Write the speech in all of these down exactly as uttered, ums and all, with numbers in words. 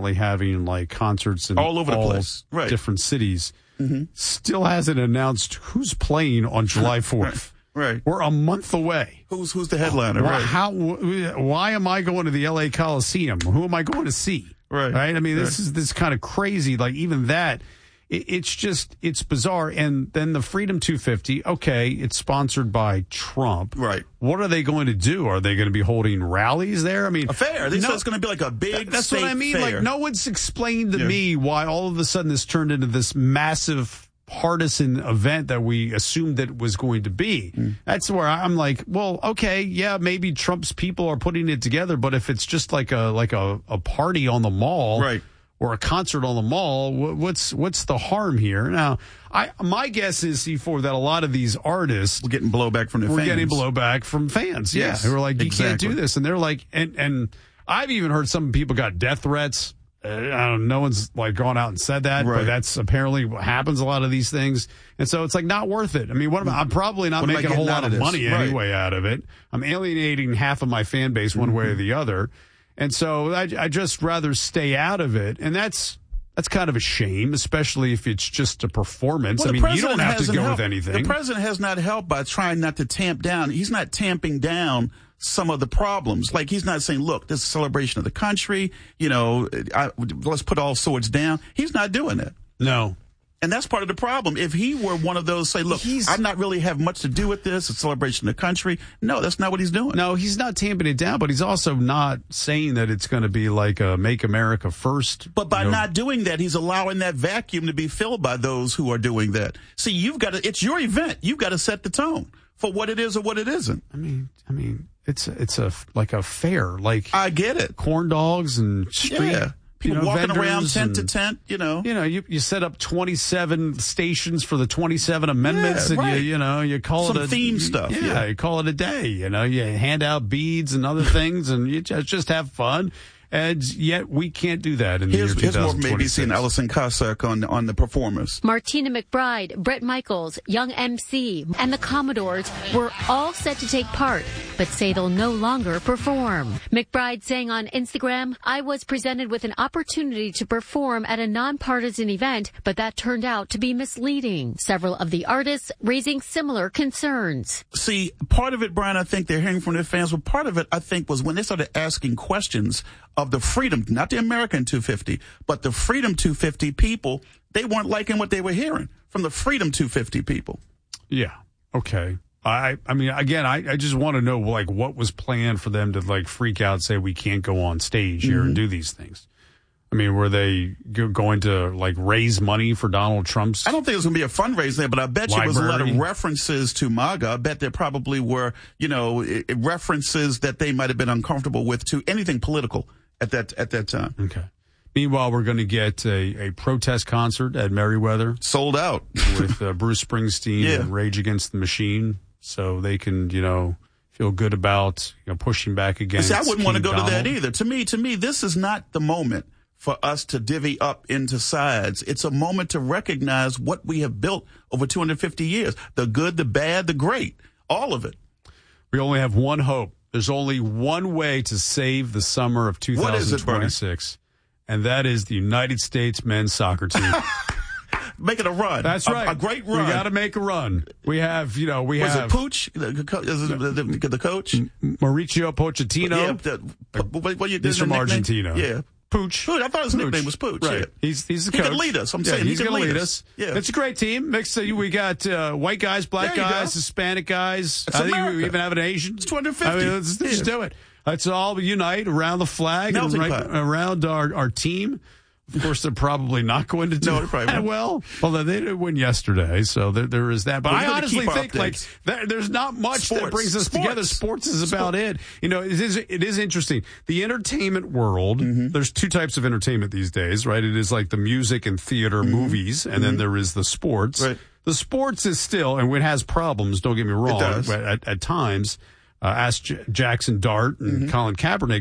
apparently having like concerts in all over the all place, right? Different cities. Mm-hmm. Still hasn't announced who's playing on July fourth. Right. We're a month away. Who's who's the headliner? Why, right. How? Why am I going to the L A Coliseum? Who am I going to see? Right. Right. I mean, this right. is this kind of crazy. Like even that. It's just, it's bizarre. And then the Freedom two fifty, okay, it's sponsored by Trump. Right. What are they going to do? Are they going to be holding rallies there? I mean, a fair. They no, said it's going to be like a big That's state what I mean. fair. Like, no one's explained to yeah. me why all of a sudden this turned into this massive partisan event that we assumed that it was going to be. Mm. That's where I'm like, well, okay, yeah, maybe Trump's people are putting it together, but if it's just like a like a, a party on the mall, right. or a concert on the mall, what's what's the harm here? Now, I my guess is, C four, that a lot of these artists we're getting blowback from their we're fans. getting blowback from fans. Yes, yeah, who are like, you exactly. can't do this, and they're like, and and I've even heard some people got death threats. Uh, I don't. No one's like gone out and said that, right. but that's apparently what happens. A lot of these things, and so it's like not worth it. I mean, what am I, I'm probably not what making a whole lot of, of money right. anyway out of it. I'm alienating half of my fan base one mm-hmm. way or the other, and so I I just rather stay out of it, and that's. That's kind of a shame, especially if it's just a performance. Well, I mean, you don't have to go helped. with anything. The president has not helped by trying not to tamp down. He's not tamping down some of the problems. Like, he's not saying, look, this is a celebration of the country. You know, I, let's put all swords down. He's not doing that. No. And that's part of the problem. If he were one of those, say, look, he's, I'm not really have much to do with this. It's a celebration of the country. No, that's not what he's doing. No, he's not tamping it down, but he's also not saying that it's going to be like a Make America First. But by you know. not doing that, he's allowing that vacuum to be filled by those who are doing that. See, you've got to, it's your event. You've got to set the tone for what it is or what it isn't. I mean, I mean, it's, it's a, like a fair, like. I get it. Corn dogs and street. Yeah. People you know, walking around tent and, to tent, you know. You know, you, you set up twenty-seven stations for the twenty-seven amendments, yeah, and right. you you know you call Some it a theme stuff. Yeah, yeah, you call it a day. You know, you hand out beads and other things, and you just, just have fun. And yet we can't do that in the here's, year here's more from A B C and twenty-six. Allison Cossack on on the performers. Martina McBride, Bret Michaels, Young M C, and the Commodores were all set to take part, but say they'll no longer perform. McBride saying on Instagram, I was presented with an opportunity to perform at a nonpartisan event, but that turned out to be misleading. Several of the artists raising similar concerns. See, part of it, Brian, I think they're hearing from their fans, but part of it, I think, was when they started asking questions of the Freedom, not the American two fifty, but the Freedom two fifty people, they weren't liking what they were hearing from the Freedom two fifty people. Yeah. Okay. I, I mean, again, I, I just want to know, like, what was planned for them to, like, freak out, say we can't go on stage here mm-hmm. and do these things. I mean, were they go- going to, like, raise money for Donald Trump's I don't think it was going to be a fundraiser there, but I bet you there was a lot of references to MAGA. I bet there probably were, you know, it, it references that they might have been uncomfortable with to anything political at that at that time. Okay. Meanwhile, we're going to get a, a protest concert at Merriweather. Sold out. with uh, Bruce Springsteen yeah. and Rage Against the Machine. So they can, you know, feel good about, you know, pushing back against See, I wouldn't King want to go Donald. to that either. To me, to me, this is not the moment for us to divvy up into sides. It's a moment to recognize what we have built over two hundred fifty years. The good, the bad, the great. All of it. We only have one hope. There's only one way to save the summer of two thousand twenty-six, it, and that is the United States men's soccer team. Making a run. That's right. A, a great run. We got to make a run. We have, you know, we Was have. it Pooch? The, the, the, the coach? Mauricio Pochettino. Yeah. The, what, what you, he's from Argentina. Yeah. Pooch. Pooch. I thought his Pooch. nickname was Pooch. Right. Yeah. He's he's the he coach. He can lead us. I'm yeah, saying he's he can going to lead lead us. us. Yeah. It's a great team. Mixed. Uh, we got uh, white guys, black guys, Hispanic guys. It's I think America. we even have an Asian. It's two hundred fifty. I mean, let's, let's yeah. do it. Let's all unite around the flag Melting and right pot. around our, our team. Of course, they're probably not going to do no, that well. Although they did win yesterday, so there, there is that. But well, I honestly think updates. like there, there's not much Sports. that brings us Sports. together. Sports is about Sports. it. You know, it is it is interesting. The entertainment world. Mm-hmm. There's two types of entertainment these days, right? It is like the music and theater, mm-hmm. movies, and mm-hmm. then there is the sports. Right. The sports is still, and it has problems. Don't get me wrong. It does. At, at times, uh, ask J- Jackson Dart and mm-hmm. Colin Kaepernick.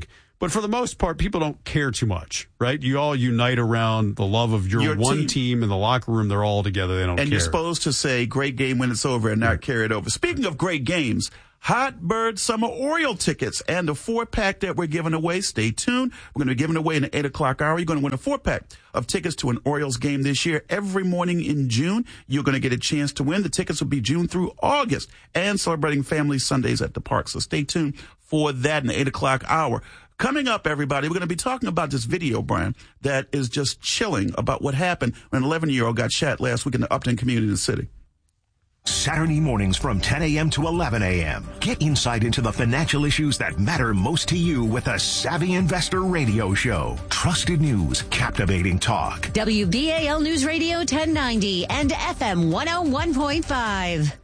But for the most part, people don't care too much, right? You all unite around the love of your, your one team. team in the locker room. They're all together. They don't and care. And you're supposed to say great game when it's over and not carry it over. Speaking of great games, Hot Bird Summer Oriole tickets and the four-pack that we're giving away. Stay tuned. We're going to be giving away in the eight o'clock hour. You're going to win a four-pack of tickets to an Orioles game this year. Every morning in June, you're going to get a chance to win. The tickets will be June through August and celebrating Family Sundays at the park. So stay tuned for that in the eight o'clock hour. Coming up, everybody, we're going to be talking about this video, Brian, that is just chilling about what happened when an eleven-year-old got shot last week in the Upton community in the city. Saturday mornings from ten a.m. to eleven a.m. Get insight into the financial issues that matter most to you with a Savvy Investor radio show. Trusted news, captivating talk. W B A L News Radio ten ninety and F M one oh one point five.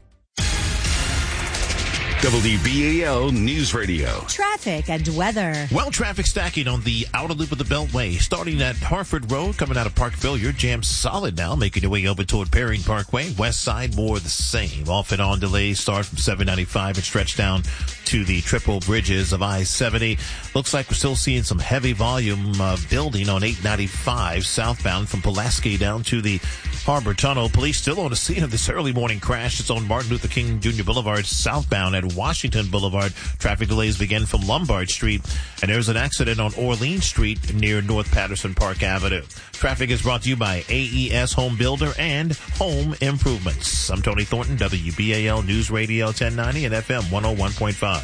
W B A L News Radio. Traffic and weather. Well, traffic stacking on the outer loop of the Beltway. Starting at Harford Road, coming out of Parkville, you're jammed solid now, making your way over toward Perrine Parkway. West side, more the same. Off and on delays start from seven ninety-five and stretch down to the triple bridges of I seventy. Looks like we're still seeing some heavy volume uh, building on eight ninety-five southbound from Pulaski down to the Harbor Tunnel. Police still on the scene of this early morning crash. It's on Martin Luther King Junior Boulevard southbound at Washington Boulevard. Traffic delays begin from Lombard Street, and there's an accident on Orleans Street near North Patterson Park Avenue. Traffic is brought to you by A E S Home Builder and Home Improvements. I'm Tony Thornton, W B A L News Radio ten ninety and F M one oh one point five.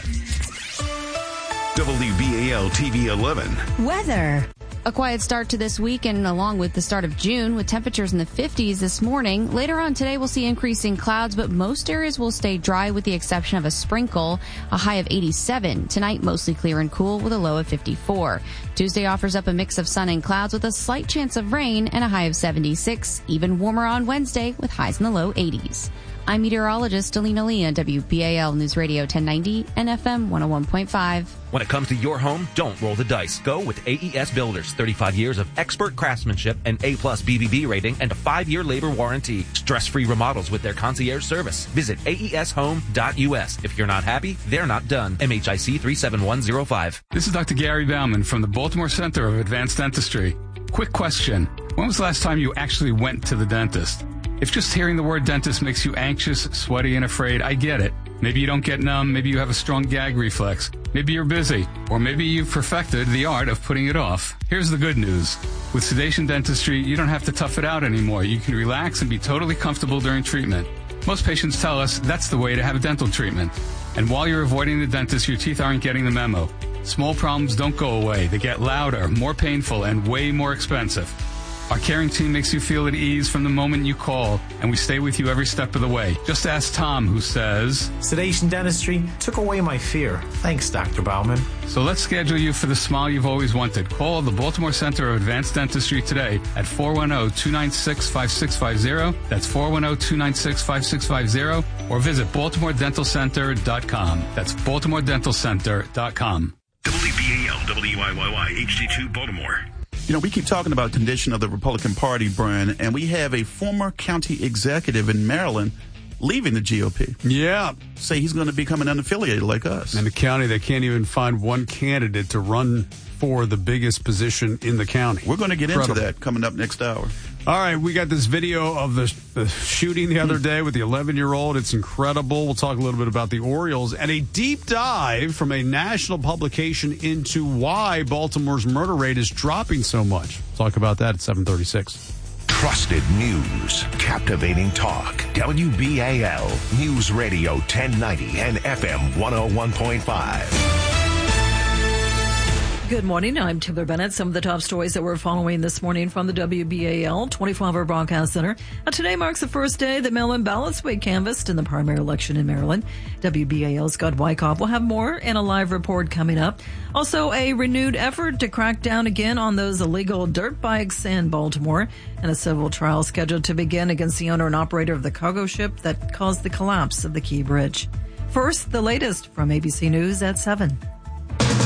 W B A L T V eleven. Weather. A quiet start to this week and along with the start of June with temperatures in the fifties this morning. Later on today we'll see increasing clouds, but most areas will stay dry with the exception of a sprinkle, a high of eighty-seven. Tonight mostly clear and cool with a low of fifty-four. Tuesday offers up a mix of sun and clouds with a slight chance of rain and a high of seventy-six. Even warmer on Wednesday with highs in the low eighties. I'm meteorologist Alina Lee on W B A L News Radio ten ninety and F M one oh one point five. When it comes to your home, don't roll the dice. Go with A E S Builders. thirty-five years of expert craftsmanship, an A-plus B B B rating, and a five-year labor warranty. Stress-free remodels with their concierge service. Visit A E S home dot U S. If you're not happy, they're not done. M H I C three seven one zero five. This is Doctor Gary Bauman from the Baltimore Center of Advanced Dentistry. Quick question. When was the last time you actually went to the dentist? If just hearing the word dentist makes you anxious, sweaty, and afraid, I get it. Maybe you don't get numb, maybe you have a strong gag reflex, maybe you're busy, or maybe you've perfected the art of putting it off. Here's the good news. With sedation dentistry, you don't have to tough it out anymore. You can relax and be totally comfortable during treatment. Most patients tell us that's the way to have dental treatment. And while you're avoiding the dentist, your teeth aren't getting the memo. Small problems don't go away. They get louder, more painful, and way more expensive. Our caring team makes you feel at ease from the moment you call, and we stay with you every step of the way. Just ask Tom, who says, sedation dentistry took away my fear. Thanks, Doctor Bauman. So let's schedule you for the smile you've always wanted. Call the Baltimore Center of Advanced Dentistry today at four one zero, two nine six, five six five zero. That's four one zero, two nine six, five six five zero. Or visit baltimore dental center dot com. That's baltimore dental center dot com. W B A L W I Y Y H D two Baltimore. You know, we keep talking about condition of the Republican Party, Brian, and we have a former county executive in Maryland leaving the G O P. Yeah. Say he's going to become an unaffiliated like us. In a county that can't even find one candidate to run for the biggest position in the county. We're going to get Incredible. into that coming up next hour. All right, we got this video of the, the shooting the other day with the eleven-year-old. It's incredible. We'll talk a little bit about the Orioles and a deep dive from a national publication into why Baltimore's murder rate is dropping so much. We'll talk about that at seven thirty-six. Trusted news, captivating talk. W B A L News Radio ten ninety and F M one oh one point five. Good morning. I'm Taylor Bennett. Some of the top stories that we're following this morning from the W B A L twenty-four hour broadcast center. Now, today marks the first day that mail-in ballots will be canvassed in the primary election in Maryland. W B A L's Scott Wyckoff will have more in a live report coming up. Also, a renewed effort to crack down again on those illegal dirt bikes in Baltimore, and a civil trial scheduled to begin against the owner and operator of the cargo ship that caused the collapse of the Key Bridge. First, the latest from A B C News at seven.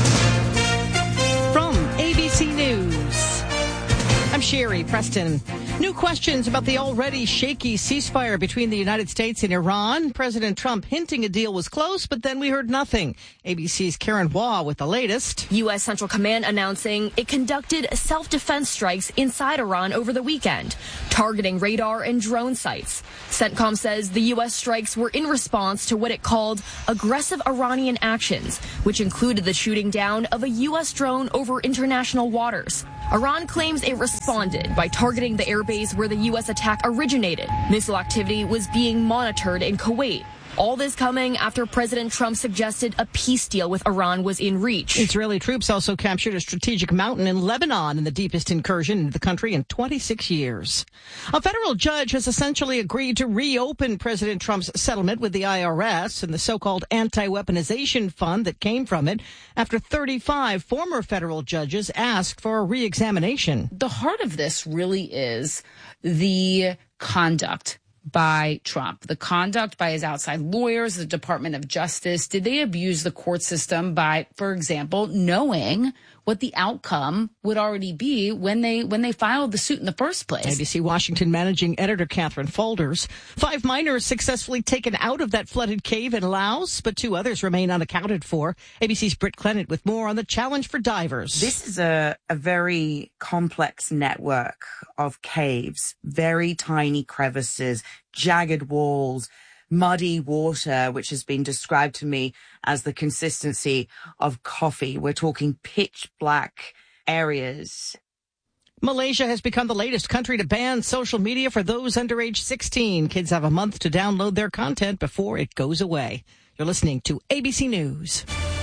A B C News. I'm Sherry Preston. New questions about the already shaky ceasefire between the United States and Iran. President Trump hinting a deal was close, but then we heard nothing. A B C's Karen Waugh with the latest. U S. Central Command announcing it conducted self-defense strikes inside Iran over the weekend, targeting radar and drone sites. CENTCOM says the U S strikes were in response to what it called aggressive Iranian actions, which included the shooting down of a U S drone over international waters. Iran claims it responded by targeting the airbase where the U S attack originated. Missile activity was being monitored in Kuwait. All this coming after President Trump suggested a peace deal with Iran was in reach. Israeli troops also captured a strategic mountain in Lebanon in the deepest incursion into the country in twenty-six years. A federal judge has essentially agreed to reopen President Trump's settlement with the I R S and the so-called anti-weaponization fund that came from it after thirty-five former federal judges asked for a re-examination. The heart of this really is the conduct by Trump, the conduct by his outside lawyers, the Department of Justice. Did they abuse the court system by, for example, knowing what the outcome would already be when they when they filed the suit in the first place? A B C Washington managing editor Catherine Folders. Five miners successfully taken out of that flooded cave in Laos, but two others remain unaccounted for. A B C's Britt Clennett with more on the challenge for divers. This is a, a very complex network of caves, very tiny crevices, jagged walls, muddy water, which has been described to me as the consistency of coffee. We're talking pitch black areas. Malaysia has become the latest country to ban social media for those under age sixteen. Kids have a month to download their content before it goes away. You're listening to A B C News.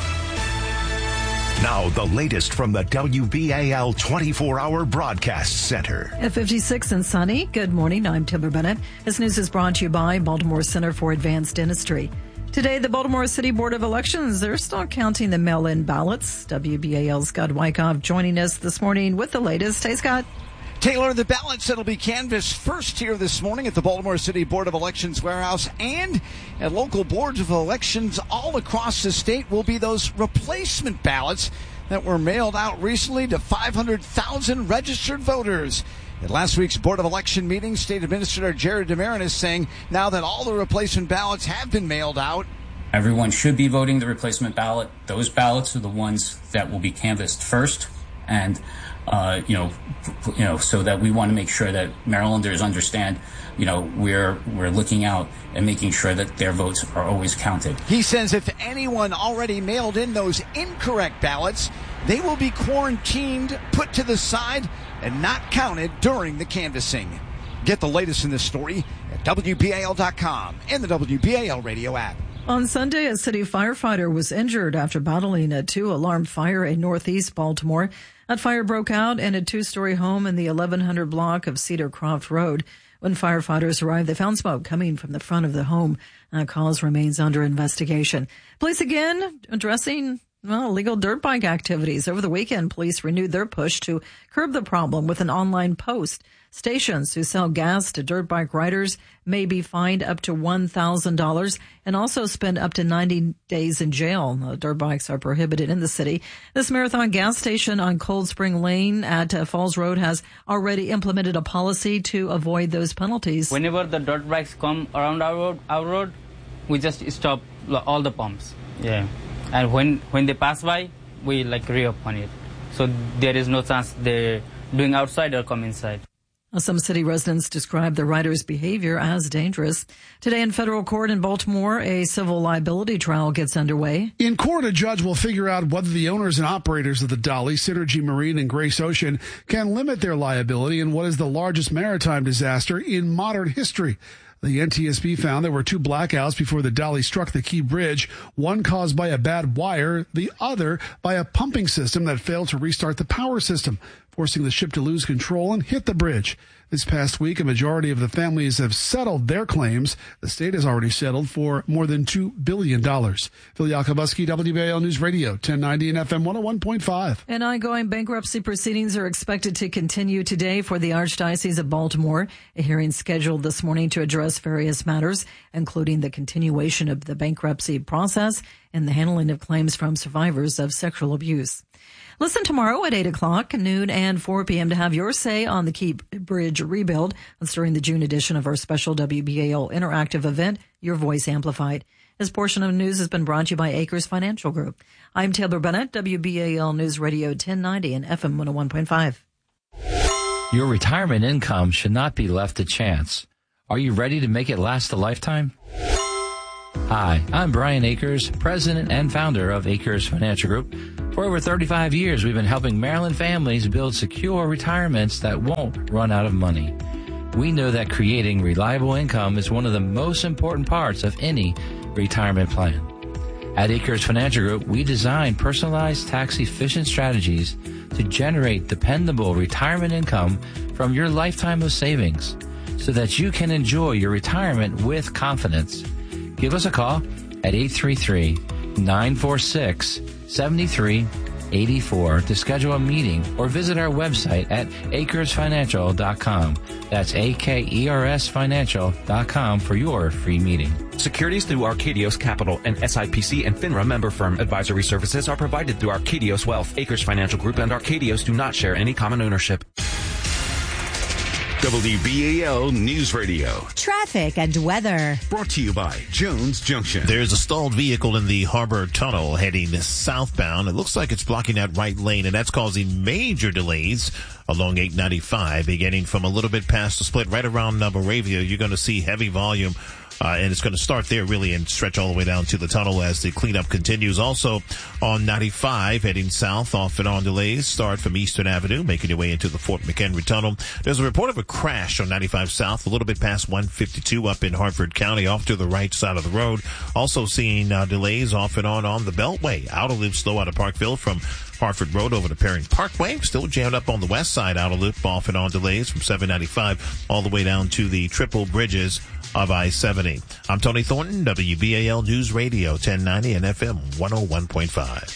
Now, the latest from the W B A L twenty-four hour Broadcast Center. At fifty-six and sunny, good morning. I'm Timber Bennett. This news is brought to you by Baltimore Center for Advanced Dentistry. Today, the Baltimore City Board of Elections, they're still counting the mail-in ballots. W B A L's Scott Wyckoff joining us this morning with the latest. Hey, Scott. Taylor, the ballots that'll be canvassed first here this morning at the Baltimore City Board of Elections warehouse and at local boards of elections all across the state will be those replacement ballots that were mailed out recently to five hundred thousand registered voters. At last week's Board of Election meeting, State Administrator Jared DeMarinis saying now that all the replacement ballots have been mailed out, everyone should be voting the replacement ballot. Those ballots are the ones that will be canvassed first. And Uh, you know, you know, so that we want to make sure that Marylanders understand, you know, we're we're looking out and making sure that their votes are always counted. He says if anyone already mailed in those incorrect ballots, they will be quarantined, put to the side, and not counted during the canvassing. Get the latest in this story at W B A L dot com and the W B A L radio app. On Sunday, a city firefighter was injured after battling a two-alarm fire in northeast Baltimore. That fire broke out in a two-story home in the eleven hundred block of Cedar Croft Road. When firefighters arrived, they found smoke coming from the front of the home. That cause remains under investigation. Police again addressing well, illegal dirt bike activities. Over the weekend, police renewed their push to curb the problem with an online post. Stations who sell gas to dirt bike riders may be fined up to one thousand dollars and also spend up to ninety days in jail. Uh, dirt bikes are prohibited in the city. This Marathon gas station on Cold Spring Lane at uh, Falls Road has already implemented a policy to avoid those penalties. Whenever the dirt bikes come around our road, our road, we just stop all the pumps. Yeah. And when, when they pass by, we like re-open it. So there is no chance they're doing outside or come inside. Some city residents describe the riders' behavior as dangerous. Today in federal court in Baltimore, a civil liability trial gets underway. In court, a judge will figure out whether the owners and operators of the Dolly, Synergy Marine, and Grace Ocean can limit their liability in what is the largest maritime disaster in modern history. The N T S B found there were two blackouts before the Dolly struck the Key Bridge, one caused by a bad wire, the other by a pumping system that failed to restart the power system, forcing the ship to lose control and hit the bridge. This past week, a majority of the families have settled their claims. The state has already settled for more than two billion dollars. Phil Yakobuski, W B A L News Radio, ten ninety and F M one oh one point five. And ongoing bankruptcy proceedings are expected to continue today for the Archdiocese of Baltimore. A hearing scheduled this morning to address various matters, including the continuation of the bankruptcy process and the handling of claims from survivors of sexual abuse. Listen tomorrow at eight o'clock, noon, and four p.m. to have your say on the Key Bridge rebuild. That's during the June edition of our special W B A L interactive event, Your Voice Amplified. This portion of news has been brought to you by Acres Financial Group. I'm Taylor Bennett, W B A L News Radio ten ninety and F M one oh one point five. Your retirement income should not be left to chance. Are you ready to make it last a lifetime? Hi, I'm Brian Akers, president and founder of Akers Financial Group. For over thirty-five years, we've been helping Maryland families build secure retirements that won't run out of money. We know that creating reliable income is one of the most important parts of any retirement plan. At Akers Financial Group, we design personalized tax-efficient strategies to generate dependable retirement income from your lifetime of savings so that you can enjoy your retirement with confidence. Give us a call at eight three three, nine four six, seven three eight four to schedule a meeting or visit our website at acres financial dot com. That's A K E R S financial dot com for your free meeting. Securities through Arcadios Capital and S I P C and FINRA member firm. Advisory services are provided through Arcadios Wealth. Acres Financial Group and Arcadios do not share any common ownership. W B A L News Radio. Traffic and weather. Brought to you by Jones Junction. There's a stalled vehicle in the Harbor Tunnel heading southbound. It looks like it's blocking that right lane, and that's causing major delays along eight ninety-five, beginning from a little bit past the split right around uh, Moravia. You're going to see heavy volume. Uh, and it's going to start there really and stretch all the way down to the tunnel as the cleanup continues. Also on ninety-five, heading south, off and on delays start from Eastern Avenue, making your way into the Fort McHenry Tunnel. There's a report of a crash on ninety-five south, a little bit past one fifty-two up in Hartford County, off to the right side of the road. Also seeing uh, delays off and on on the Beltway. Outer loop slow out of Parkville from Hartford Road over to Perry Parkway. Still jammed up on the west side, outer loop off and on delays from seven ninety-five all the way down to the triple bridges of I seventy. I'm Tony Thornton, W B A L News Radio ten ninety and F M one oh one point five.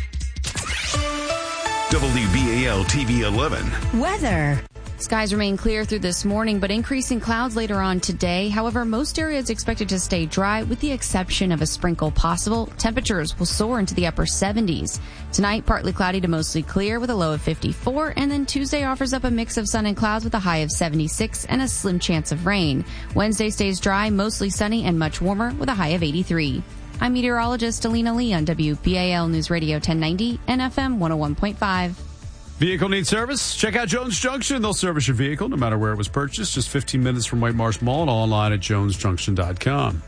W B A L T V eleven. Weather. Skies remain clear through this morning, but increasing clouds later on today. However, most areas expected to stay dry with the exception of a sprinkle possible. Temperatures will soar into the upper seventies. Tonight, partly cloudy to mostly clear with a low of fifty-four, and then Tuesday offers up a mix of sun and clouds with a high of seventy-six and a slim chance of rain. Wednesday stays dry, mostly sunny and much warmer with a high of eighty-three. I'm meteorologist Alina Lee on W B A L News Radio ten ninety and F M one oh one point five. Vehicle needs service? Check out Jones Junction. They'll service your vehicle no matter where it was purchased. Just fifteen minutes from White Marsh Mall and online at jones junction dot com.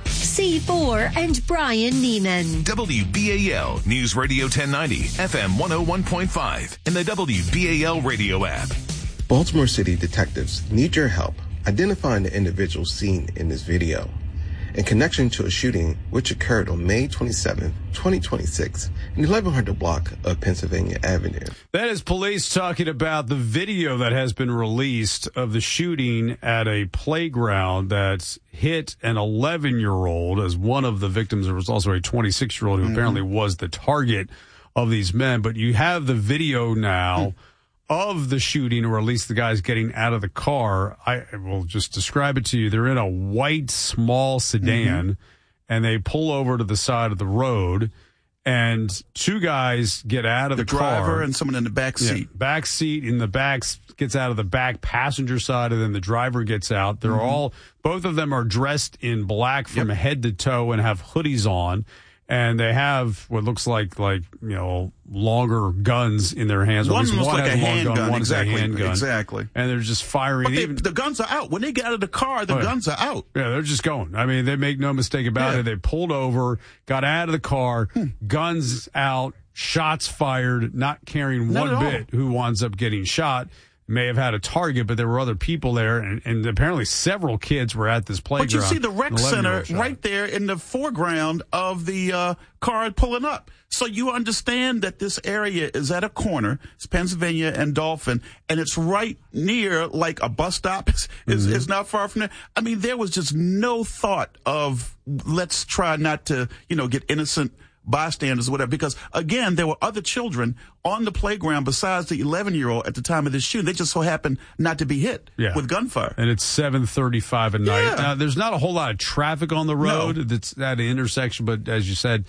C four and Brian Neiman. W B A L News Radio ten ninety, F M one oh one point five, and the W B A L radio app. Baltimore City detectives need your help identifying the individual seen in this video in connection to a shooting which occurred on May twenty-seventh, twenty twenty-six in the eleven hundred block of Pennsylvania Avenue. That is police talking about the video that has been released of the shooting at a playground that hit an eleven-year-old as one of the victims. There was also a twenty-six-year-old who mm-hmm. apparently was the target of these men. But you have the video now mm. of the shooting, or at least the guys getting out of the car. I will just describe it to you. They're in a white, small sedan, mm-hmm. and they pull over to the side of the road, and two guys get out of the, the car. driver and someone in the back seat. Yeah, back seat in the back gets out of the back passenger side, and then the driver gets out. They're mm-hmm. all, both of them are dressed in black from yep. head to toe and have hoodies on. And they have what looks like, like you know, longer guns in their hands. One looks one like a handgun. Gun, one exactly. is a handgun. Exactly. And they're just firing. But they, even, the guns are out. When they get out of the car, the oh, guns are out. Yeah, they're just going. I mean, they make no mistake about yeah. it. They pulled over, got out of the car, hmm. guns out, shots fired, not caring not one bit who winds up getting shot. May have had a target, but there were other people there, and, and apparently several kids were at this playground. But you see the rec center right there in the foreground of the uh, car pulling up. So you understand that this area is at a corner. It's Pennsylvania and Dolphin, and it's right near like a bus stop. It's, mm-hmm. it's not far from there. I mean, there was just no thought of let's try not to, you know, get innocent bystanders or whatever, because again, there were other children on the playground besides the eleven-year-old at the time of this shooting. They just so happened not to be hit yeah. with gunfire. And it's seven thirty-five at night. Yeah. Now, there's not a whole lot of traffic on the road. No. That's at an intersection, but as you said,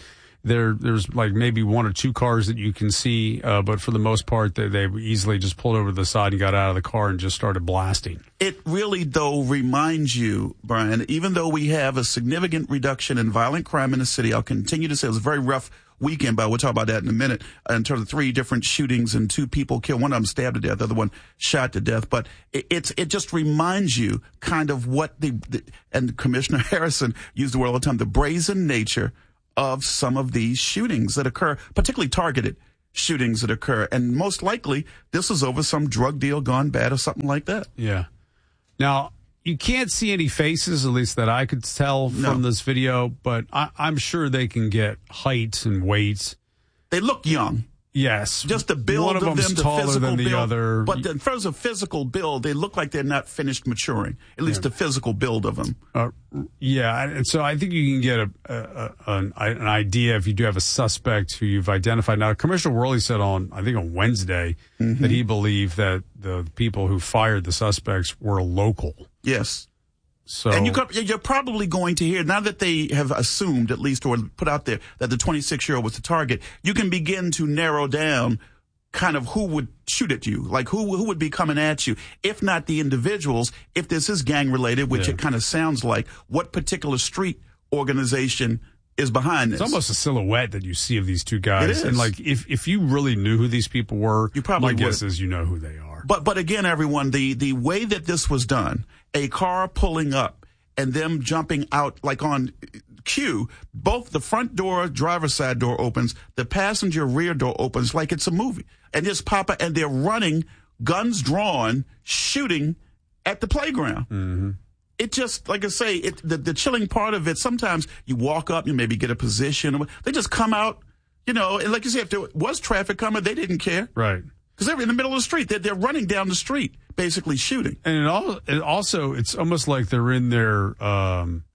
There, there's like maybe one or two cars that you can see, uh, but for the most part, they, they easily just pulled over to the side and got out of the car and just started blasting. It really, though, reminds you, Brian, even though we have a significant reduction in violent crime in the city, I'll continue to say it was a very rough weekend, but we'll talk about that in a minute, in terms of three different shootings and two people killed. One of them stabbed to death, the other one shot to death. But it, it's it just reminds you kind of what the, the, and Commissioner Harrison used the word all the time, the brazen nature of some of these shootings that occur, particularly targeted shootings that occur. And most likely, this is over some drug deal gone bad or something like that. Yeah. Now, you can't see any faces, at least that I could tell from No. this video, but I, I'm sure they can get height and weight. They look young. Yes. Just the build One of of them's them, the taller physical than the build. other. But in terms of physical build, they look like they're not finished maturing, at least the physical build of them. Uh, yeah, and so I think you can get a, a, a an, an idea if you do have a suspect who you've identified. Now, Commissioner Worley said on, I think on Wednesday, Mhm. that he believed that the people who fired the suspects were local. Yes. So, And you could, you're probably going to hear, now that they have assumed, at least, or put out there, that the twenty-six-year-old was the target, you can begin to narrow down kind of who would shoot at you, like who who would be coming at you, if not the individuals, if this is gang-related, which Yeah. it kind of sounds like, what particular street organization is behind this. it's almost a silhouette that you see of these two guys. It is. And like, if, if you really knew who these people were, You probably my guess would. is you know who they are. But but again, everyone, the the way that this was done, a car pulling up and them jumping out like on cue, both the front door, driver's side door opens, the passenger rear door opens like it's a movie. And just pop up, and they're running, guns drawn, shooting at the playground. Mm-hmm. It just, like I say, it, the, the chilling part of it, sometimes you walk up, you maybe get a position. They just come out, you know, and like you say, if there was traffic coming, they didn't care. Right. Because they're in the middle of the street. They're, they're running down the street, basically shooting. And it, all, it also, it's almost like they're in their um,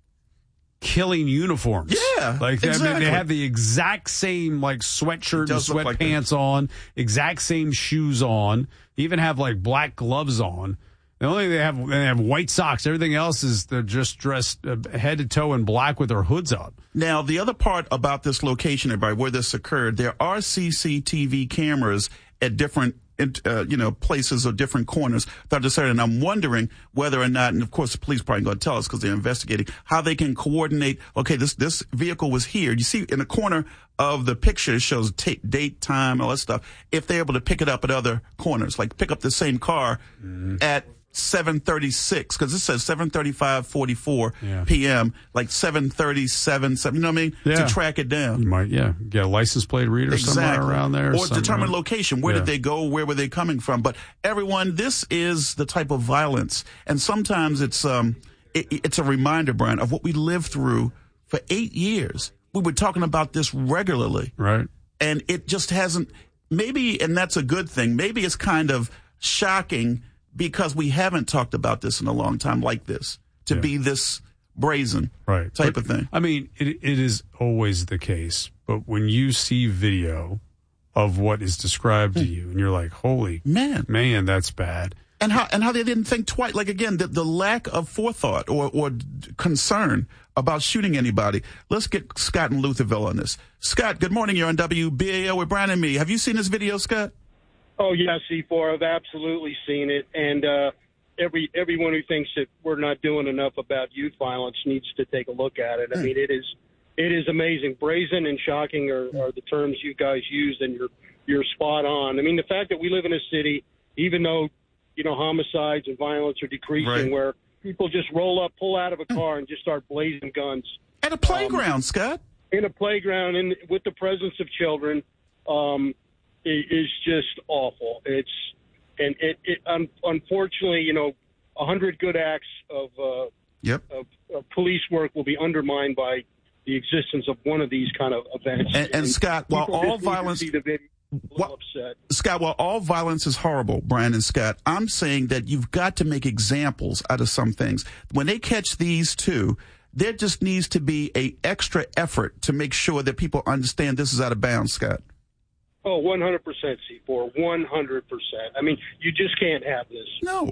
killing uniforms. Yeah, like they, I mean, exactly. they have the exact same like sweatshirt and does look like sweatpants on, exact same shoes on. They even have like black gloves on. The only thing they have, they have white socks. Everything else is they're just dressed uh, head to toe in black with their hoods up. Now, the other part about this location, everybody, where this occurred, there are C C T V cameras at different, uh, you know, places or different corners that are certain. And I'm wondering whether or not, and of course the police probably going to tell us because they're investigating, how they can coordinate. Okay, this this vehicle was here. You see in the corner of the picture, it shows t- date, time, all that stuff. If they're able to pick it up at other corners, like pick up the same car mm-hmm. at seven thirty-six, because it says seven thirty-five forty-four Yeah. p.m., like seven thirty-seven, seven, you know what I mean? Yeah. To track it down. You might, yeah, get a license plate reader somewhere around there. Or determine location. Where Yeah. did they go? Where were they coming from? But everyone, this is the type of violence. And sometimes it's, um, it, it's a reminder, Brian, of what we lived through for eight years. We were talking about this regularly. Right. And it just hasn't, maybe, and that's a good thing. Maybe it's kind of shocking because we haven't talked about this in a long time like this, to Yeah. be this brazen right. type But, of thing. I mean, it, it is always the case, but when you see video of what is described to you and you're like, holy man, man, that's bad. And how and how they didn't think twice. Like, again, the, the lack of forethought or, or concern about shooting anybody. Let's get Scott in Lutherville on this. Scott, good morning. You're on W B A L with Brian and me. Have you seen this video, Scott? Oh, yeah, C four. I've absolutely seen it. And uh, every everyone who thinks that we're not doing enough about youth violence needs to take a look at it. I mean, it is it is amazing. Brazen and shocking are, are the terms you guys used, and you're, you're spot on. I mean, the fact that we live in a city, even though, you know, homicides and violence are decreasing, Right. where people just roll up, pull out of a car, and just start blazing guns. At a playground, um, Scott. In a playground, and with the presence of children, um, it is just awful. It's and it, it un, unfortunately, you know, a hundred good acts of, uh, yep. of, of police work will be undermined by the existence of one of these kind of events. And, and, and Scott, while people all just need to violence, see the video, while, upset. Scott, while all violence is horrible, Brian and Scott, I'm saying that you've got to make examples out of some things. When they catch these two, there just needs to be a extra effort to make sure that people understand this is out of bounds, Scott. Oh, one hundred percent, C four, one hundred percent. I mean, you just can't have this. No.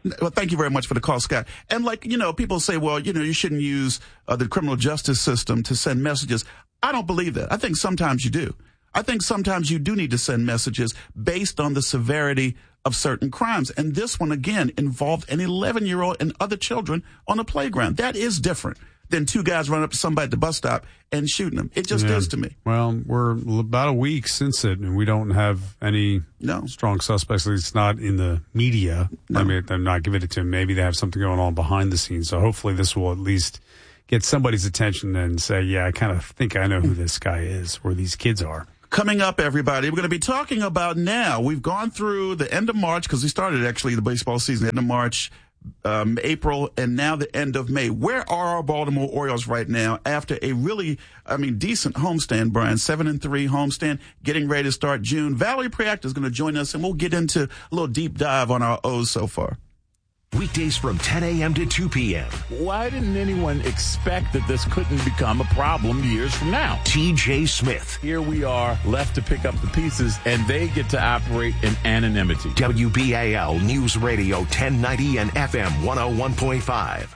Well, thank you very much for the call, Scott. And like, you know, people say, well, you know, you shouldn't use uh, the criminal justice system to send messages. I don't believe that. I think sometimes you do. I think sometimes you do need to send messages based on the severity of certain crimes. And this one, again, involved an eleven-year-old and other children on a playground. That is different than two guys running up to somebody at the bus stop and shooting them. It just yeah. is to me. Well, we're about a week since it, and we don't have any no. strong suspects. It's not in the media. No. I mean, they're not giving it to him. Maybe they have something going on behind the scenes. So hopefully this will at least get somebody's attention and say, yeah, I kind of think I know who this guy is, or these kids are. Coming up, everybody, we're going to be talking about now. We've gone through the end of March, because we started actually the baseball season end of March, um, April, and now the end of May. Where are our Baltimore Orioles right now after a really, I mean, decent homestand, Brian? Seven and three homestand, getting ready to start June. Valerie Priacta is going to join us, and we'll get into a little deep dive on our O's so far. Weekdays from ten a.m. to two p.m. Why didn't anyone expect that this couldn't become a problem years from now? T J Smith. Here we are, left to pick up the pieces, and they get to operate in anonymity. W B A L News Radio ten ninety and F M one oh one point five.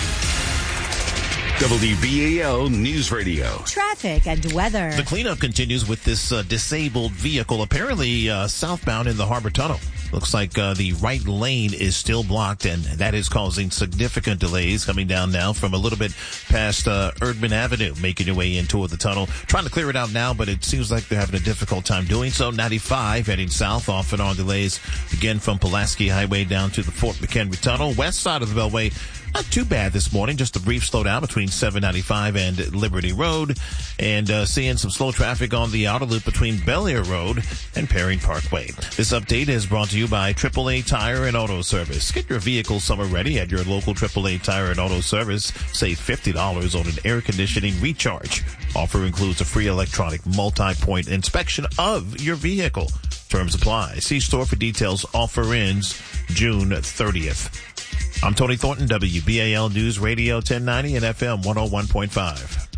W B A L News Radio. Traffic and weather. The cleanup continues with this uh, disabled vehicle, apparently uh, southbound in the Harbor Tunnel. Looks like uh, the right lane is still blocked, and that is causing significant delays coming down now from a little bit past uh, Erdman Avenue, making your way in toward the tunnel. Trying to clear it out now, but it seems like they're having a difficult time doing so. ninety-five heading south, off and on delays, again from Pulaski Highway down to the Fort McHenry Tunnel. West side of the Beltway, not too bad this morning, just a brief slowdown between seven ninety-five and Liberty Road, and uh, seeing some slow traffic on the outer loop between Bel Air Road and Perrine Parkway. This update is brought to you by triple A Tire and Auto Service. Get your vehicle summer ready at your local triple A Tire and Auto Service. Save fifty dollars on an air conditioning recharge. Offer includes a free electronic multi-point inspection of your vehicle. Terms apply. See store for details. Offer ends June thirtieth. I'm Tony Thornton, W B A L News Radio ten ninety and F M one oh one point five.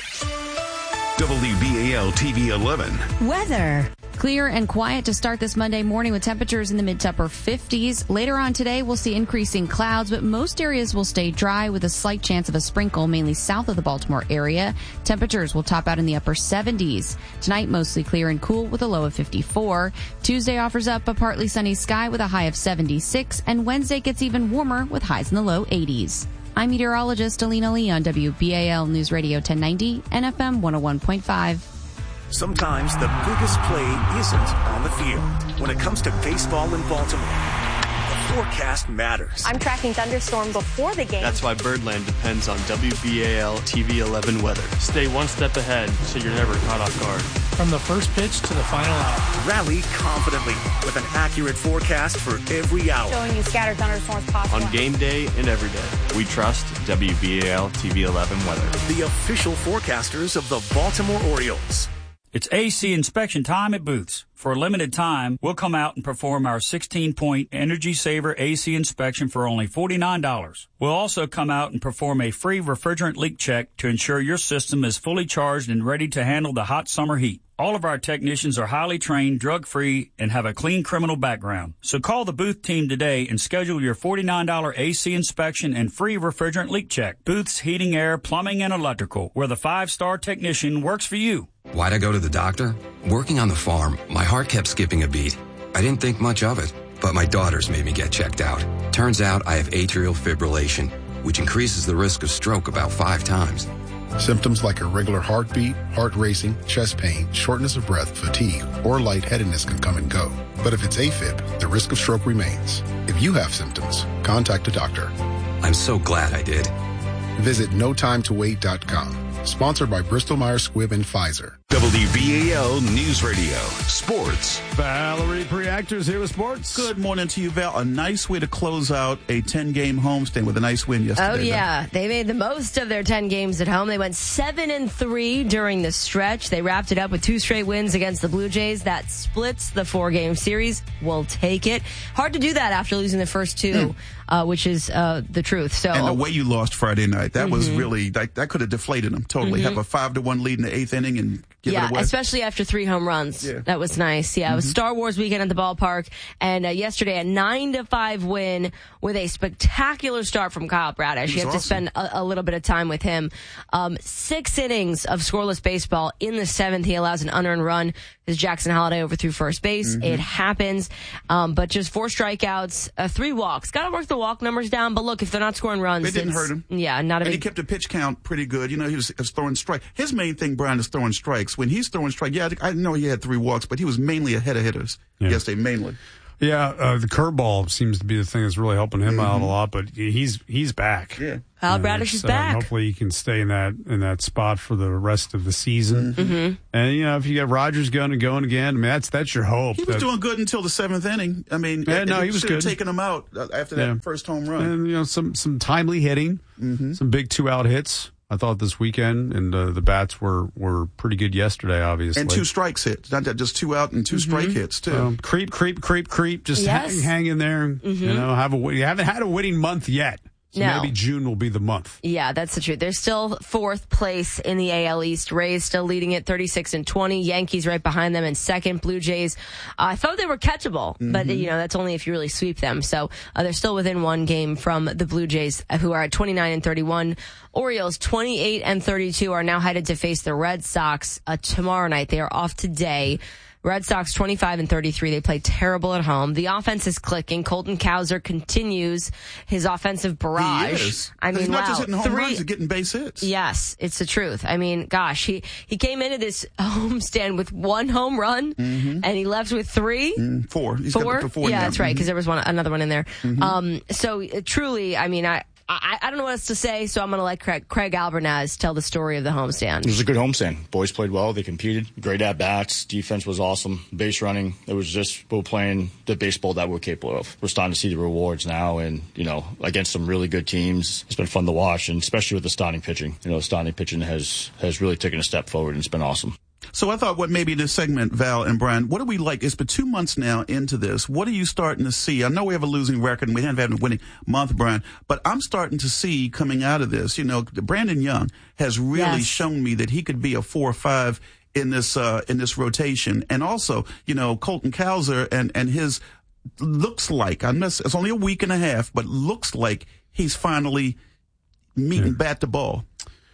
W B A L T V eleven. Weather. Clear and quiet to start this Monday morning with temperatures in the mid to upper fifties. Later on today, we'll see increasing clouds, but most areas will stay dry with a slight chance of a sprinkle, mainly south of the Baltimore area. Temperatures will top out in the upper seventies. Tonight, mostly clear and cool with a low of fifty-four. Tuesday offers up a partly sunny sky with a high of seventy-six, and Wednesday gets even warmer with highs in the low eighties. I'm meteorologist Alina Lee on W B A L News Radio ten ninety and F M one oh one point five. Sometimes the biggest play isn't on the field. When it comes to baseball in Baltimore, the forecast matters. I'm tracking thunderstorm before the game. That's why Birdland depends on W B A L T V eleven weather. Stay one step ahead so you're never caught off guard. From the first pitch to the final out. Rally confidently with an accurate forecast for every hour. Showing you scattered thunderstorms possible. On game day and every day, we trust W B A L T V eleven weather. The official forecasters of the Baltimore Orioles. It's A C inspection time at Booth's. For a limited time, we'll come out and perform our sixteen-point Energy Saver A C inspection for only forty-nine dollars. We'll also come out and perform a free refrigerant leak check to ensure your system is fully charged and ready to handle the hot summer heat. All of our technicians are highly trained, drug-free, and have a clean criminal background. So call the Booth team today and schedule your forty-nine dollars A C inspection and free refrigerant leak check. Booth's Heating, Air, Plumbing, and Electrical, where the five-star technician works for you. Why'd I go to the doctor? Working on the farm, my heart kept skipping a beat. I didn't think much of it, but my daughters made me get checked out. Turns out I have atrial fibrillation, which increases the risk of stroke about five times. Symptoms like irregular heartbeat, heart racing, chest pain, shortness of breath, fatigue, or lightheadedness can come and go. But if it's AFib, the risk of stroke remains. If you have symptoms, contact a doctor. I'm so glad I did. Visit no time to wait dot com. Sponsored by Bristol Myers Squibb and Pfizer. W B A L News Radio. Sports. Valerie Priacta here with sports. Good morning to you, Val. A nice way to close out a ten-game homestand with a nice win yesterday. Oh, yeah. They made the most of their ten games at home. They went seven and three during the stretch. They wrapped it up with two straight wins against the Blue Jays. That splits the four-game series. We'll take it. Hard to do that after losing the first two, mm. uh, which is uh, the truth. So, And the way you lost Friday night, that mm-hmm. was really, that, that could have deflated them totally. Mm-hmm. Have a five to one lead in the eighth inning and give yeah, it away. especially after three home runs. Yeah. That was nice. Yeah, it was Mhm. Star Wars weekend at the ballpark, and uh, yesterday a nine to five win with a spectacular start from Kyle Bradish. He You was have awesome. to spend a, a little bit of time with him. Um, six innings of scoreless baseball. In the seventh, he allows an unearned run as Jackson Holiday overthrew first base. Mhm. It happens, um, but just four strikeouts, uh, three walks. Got to work the walk numbers down. But look, if they're not scoring runs, They didn't it's- hurt him. Yeah, not a And he big. kept the pitch count pretty good. You know, he was, was throwing strike. His main thing, Brian, is throwing strikes. When he's throwing strike, yeah, I, I know he had three walks, but he was mainly ahead of hitters Yeah. yesterday, mainly. Yeah, uh, the curveball seems to be the thing that's really helping him out Mm-hmm. a lot. But he's he's back. Yeah, Kyle And Bradish it's, is uh, back. hopefully, he can stay in that in that spot for the rest of the season. Mhm. And you know, if you get Rogers going and going again, I mean, that's that's your hope. He was that- doing good until the seventh inning. I mean, Yeah, no, he was should have good. taken him out uh, after that Yeah. first home run. And you know, some some timely hitting, Mm-hmm. some big two out hits. I thought this weekend, and uh, the bats were were pretty good yesterday. Obviously, And two strikes hits, not that, just two out and 2 strike hits too. Um, creep, creep, creep, creep. Just Yes. hang, hang in there. You Mhm. know, have a win- you haven't had a winning month yet. So No. maybe June will be the month. Yeah, that's the truth. They're still fourth place in the A L East. Rays still leading it thirty-six and twenty. Yankees right behind them in second. Blue Jays, uh, I thought they were catchable, but you know, that's only if you really sweep them. So uh, they're still within one game from the Blue Jays, uh, who are at twenty-nine and thirty-one. Orioles twenty-eight and thirty-two are now headed to face the Red Sox uh, tomorrow night. They are off today. Red Sox twenty-five and thirty-three. They play terrible at home. The offense is clicking. Colton Cowser continues his offensive barrage. He is. I mean, he's not wow. just hitting home Three- runs, he's getting base hits. Yes, it's the truth. I mean, gosh, he, he came into this homestand with one home run, and he left with three. Mm, four. He's got Four? up to four yeah, now. that's right, because Mhm. there was one, another one in there. Mhm. Um, so uh, truly, I mean, I, I, I don't know what else to say, so I'm going to let Craig, Craig Albernaz tell the story of the homestand. It was a good homestand. Boys played well. They competed. Great at bats. Defense was awesome. Base running. It was just we're playing the baseball that we're capable of. We're starting to see the rewards now, and you know, against some really good teams, it's been fun to watch, and especially with the starting pitching. You know, the starting pitching has has really taken a step forward, and it's been awesome. So I thought what maybe this segment, Val and Brian, what do we like? It's been two months now into this. What are you starting to see? I know we have a losing record and we haven't had a winning month, Brian, but I'm starting to see coming out of this, you know, Brandon Young has really Yes. shown me that he could be a four or five in this, uh, in this rotation. And also, you know, Colton Cowser and, and his looks like, I miss, it's only a week and a half, but looks like he's finally meeting bat to ball.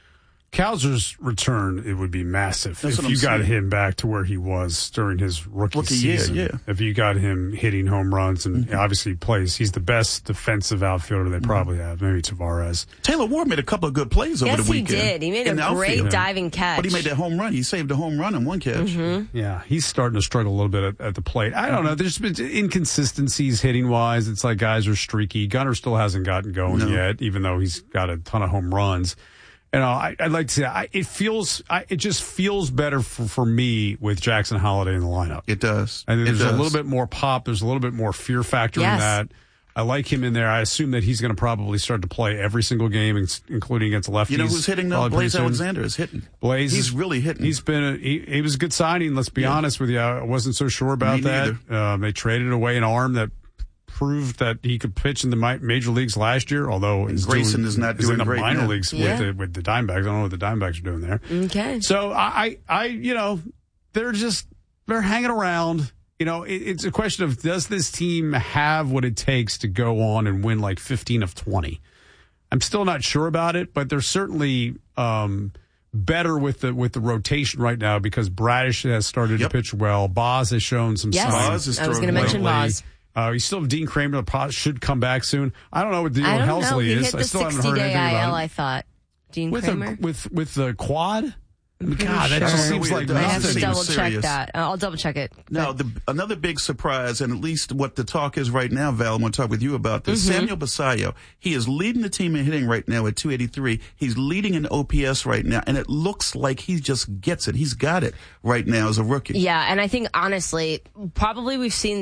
Cowser's return, it would be massive That's if what I'm you got saying. him back to where he was during his rookie, Rookie year, season. yeah. If you got him hitting home runs, and Mm-hmm. obviously he plays, he's the best defensive outfielder they probably have. Maybe Tavares. Taylor Ward made a couple of good plays over Yes, the he weekend. did. He made in a the great outfield. diving catch. But he made that home run. He saved a home run in one catch. Mm-hmm. Yeah, he's starting to struggle a little bit at, at the plate. I don't know. There's been inconsistencies hitting wise. It's like guys are streaky. Gunnar still hasn't gotten going No. yet, even though he's got a ton of home runs. You know, I, I'd like to say I, it feels, I, it just feels better for, for me with Jackson Holiday in the lineup. It does. And It there's a does. little bit more pop. There's a little bit more fear factor Yes. in that. I like him in there. I assume that he's going to probably start to play every single game, ins- including against lefties. You know who's hitting though? Probably pretty Blaze soon. Alexander is hitting. Blaze, He's really hitting. He's been a, he, he was a good signing. Let's be Yeah. honest with you. I wasn't so sure about Me that. neither. Um, they traded away an arm that proved that he could pitch in the mi- major leagues last year. Although he's Grayson doing, is not he's doing in the great minor now. leagues Yeah. with the, with the Diamondbacks. I don't know what the Diamondbacks are doing there. Okay. So I, I, I, you know, they're just they're hanging around. You know, it, it's a question of does this team have what it takes to go on and win like fifteen of twenty? I'm still not sure about it, but they're certainly um, better with the with the rotation right now because Bradish has started Yep. to pitch well. Boz has shown some Yes. signs. Boz is I was throwing going to mention lately. Boz. Uh, you still have Dean Kramer that pro- should come back soon. I don't know what the deal I with don't know. Helsley He is. hit I the still haven't heard sixty-day anything I L, about I it. thought. Dean With Kramer? the with with the quad. pretty God, that just sure. seems like It does. I have to Seems double check serious. that. Uh, I'll double check it. Now, the, another big surprise, and at least what the talk is right now, Val, I want to talk with you about this. Mm-hmm. Samuel Basallo, he is leading the team in hitting right now at two eighty-three. He's leading in O P S right now, and it looks like he just gets it. He's got it right now as a rookie. Yeah, and I think honestly, probably we've seen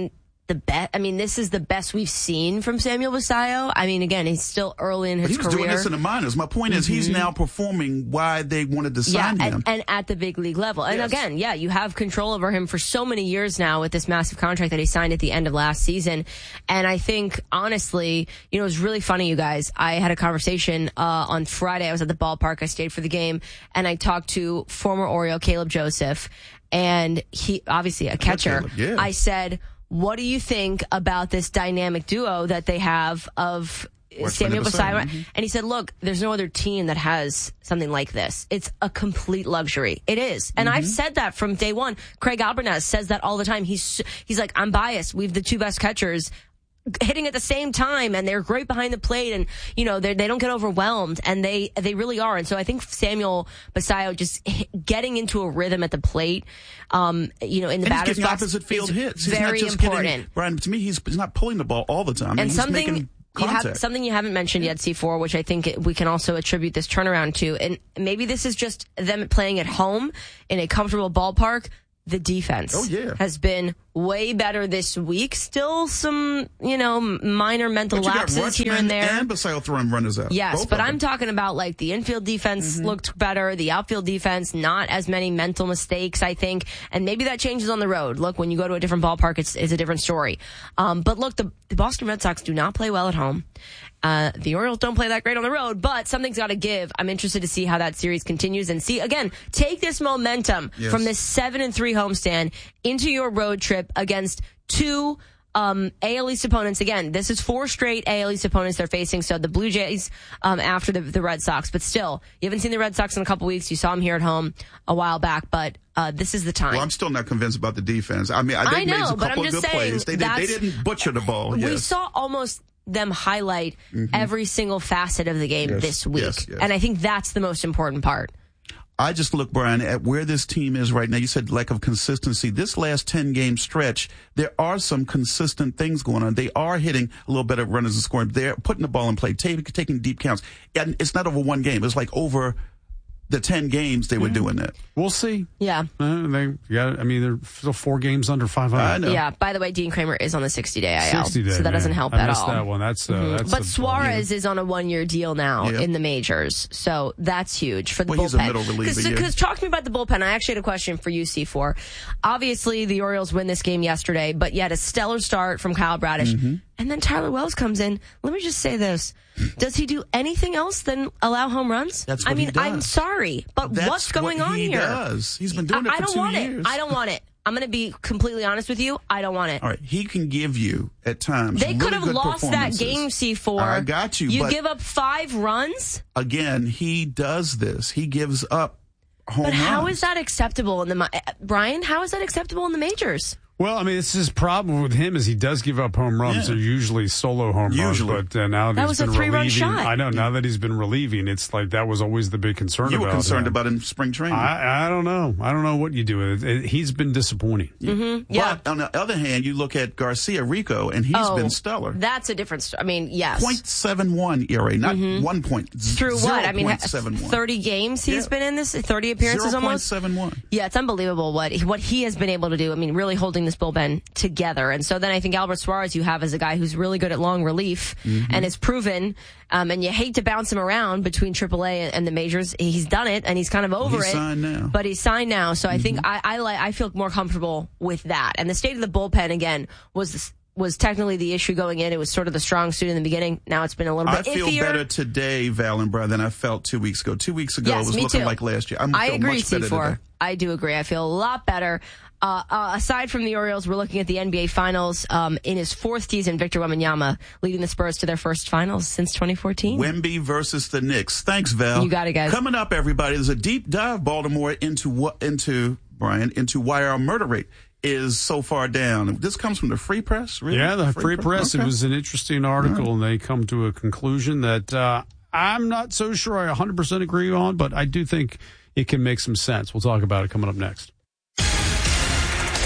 the best. I mean, this is the best we've seen from Samuel Basallo. I mean, again, he's still early in his he was career. doing this in the minors. My point is, mm-hmm. he's now performing why they wanted to sign yeah, him. And, and at the big league level. And yes. again, yeah, you have control over him for so many years now with this massive contract that he signed at the end of last season. And I think, honestly, you know, it was really funny, you guys. I had a conversation uh, on Friday. I was at the ballpark. I stayed for the game, and I talked to former Oriole Caleb Joseph, and he, obviously a catcher. Caleb, yeah. I said, what do you think about this dynamic duo that they have of Samuel Basallo? Mm-hmm. And he said, look, there's no other team that has something like this. It's a complete luxury. It is. And mm-hmm. I've said that from day one. Craig Albernaz says that all the time. He's, he's like, I'm biased. We have the two best catchers hitting at the same time, and they're great behind the plate, and you know they they don't get overwhelmed, and they they really are. And so I think Samuel Basallo just getting into a rhythm at the plate, um, you know, in the and batter's he's box, opposite field hits. He's very not just important. Getting, Brian, to me, he's he's not pulling the ball all the time. I mean, and he's something. making You contact. have, something you haven't mentioned yet, C four, which I think we can also attribute this turnaround to, and maybe this is just them playing at home in a comfortable ballpark. The defense oh, yeah. has been way better this week. Still some, you know, minor mental but you lapses got here and there. And Basallo throwing runners out. Yes, Both but I'm talking about like the infield defense mm-hmm. looked better. The outfield defense, not as many mental mistakes, I think. And maybe that changes on the road. Look, when you go to a different ballpark, it's, it's a different story. Um, but look, the, the Boston Red Sox do not play well at home. Uh, the Orioles don't play that great on the road, but something's got to give. I'm interested to see how that series continues and see, again, take this momentum yes. from this seven and three homestand into your road trip against two um, A L East opponents. Again, this is four straight A L East opponents they're facing. So the Blue Jays um, after the, the Red Sox, but still, you haven't seen the Red Sox in a couple weeks. You saw them here at home a while back, but uh, this is the time. Well, I'm still not convinced about the defense. I mean, they I know, made a but couple I'm of just good saying plays. They, did, they didn't butcher the ball. We yes. saw almost them highlight mm-hmm. every single facet of the game yes, this week. yes, yes. And I think that's the most important part. I just look, Brian, at where this team is right now. You said lack of consistency. This last ten-game stretch, there are some consistent things going on. They are hitting a little better runners and scoring. They're putting the ball in play, taking, taking deep counts. And it's not over one game. It's like over the ten games they were mm-hmm. doing that. We'll see. Yeah. Uh, they got. I mean, they're still four games under five hundred. I know. Yeah. By the way, Dean Kramer is on the sixty-day I L, sixty day, so that man. doesn't help I at missed all. That one. That's, uh, mm-hmm. that's but a, Suarez yeah. is on a one-year deal now yeah. in the majors, so that's huge for the well, bullpen. He's a middle reliever. Because yeah. talk to me about the bullpen. I actually had a question for you, C four. Obviously, the Orioles win this game yesterday, but you had a stellar start from Kyle Bradish. Mm-hmm. And then Tyler Wells comes in. Let me just say this. Does he do anything else than allow home runs? That's what I mean, he does. I'm sorry, but That's what's going what on he here? Does. He's been doing it I, for I don't two want years. it. I don't want it. I'm going to be completely honest with you. I don't want it. All right. He can give you, at times, They really could have good lost that performances. game, C four. I got you. You but give up five runs? Again, he does this. He gives up home But how runs. is that acceptable in the mi- Brian? How is that acceptable in the majors? Well, I mean, it's his problem with him is he does give up home runs. Yeah. They're usually solo home Usually. runs. But uh, now that, That he's was a been three-run relieving, shot. I know. Now that he's been relieving, it's like that was always the big concern. You about were concerned him. about in spring training. I, I don't know. I don't know what you do with it. it he's been disappointing. Mm-hmm. Yeah. But on the other hand, you look at Garcia Rico, and he's oh, been stellar. That's a different story. I mean, yes. point seven one E R A, not mm-hmm. one point. Through what? I mean, seven one. thirty games he's yeah. been in this, thirty appearances zero point almost. seven one. Yeah, it's unbelievable what what he has been able to do. I mean, really holding this bullpen together. And so then I think Albert Suarez you have as a guy who's really good at long relief mm-hmm. and is proven. Um, and you hate to bounce him around between triple A and the majors. He's done it, and he's kind of over he's it. Signed now. But he's signed now, so mm-hmm. I think I I, like, I feel more comfortable with that. And the state of the bullpen again was was technically the issue going in. It was sort of the strong suit in the beginning. Now it's been a little bit I feel iffier. better today, Val and Brad, than I felt two weeks ago. Two weeks ago, yes, it was me looking too. like last year. I'm I feel agree, much better C four. today. I do agree. I feel a lot better. Uh, uh, aside from the Orioles, we're looking at the N B A Finals. Um, in his fourth season, Victor Wembanyama leading the Spurs to their first finals since twenty fourteen. Wemby versus the Knicks. Thanks, Val. You got it, guys. Coming up, everybody, there's a deep dive, Baltimore, into what into Brian into why our murder rate is so far down. This comes from the Free Press, really? Yeah, the Free, Free Press. Press. Okay. It was an interesting article, right. and they come to a conclusion that uh, I'm not so sure I one hundred percent agree on, but I do think it can make some sense. We'll talk about it coming up next.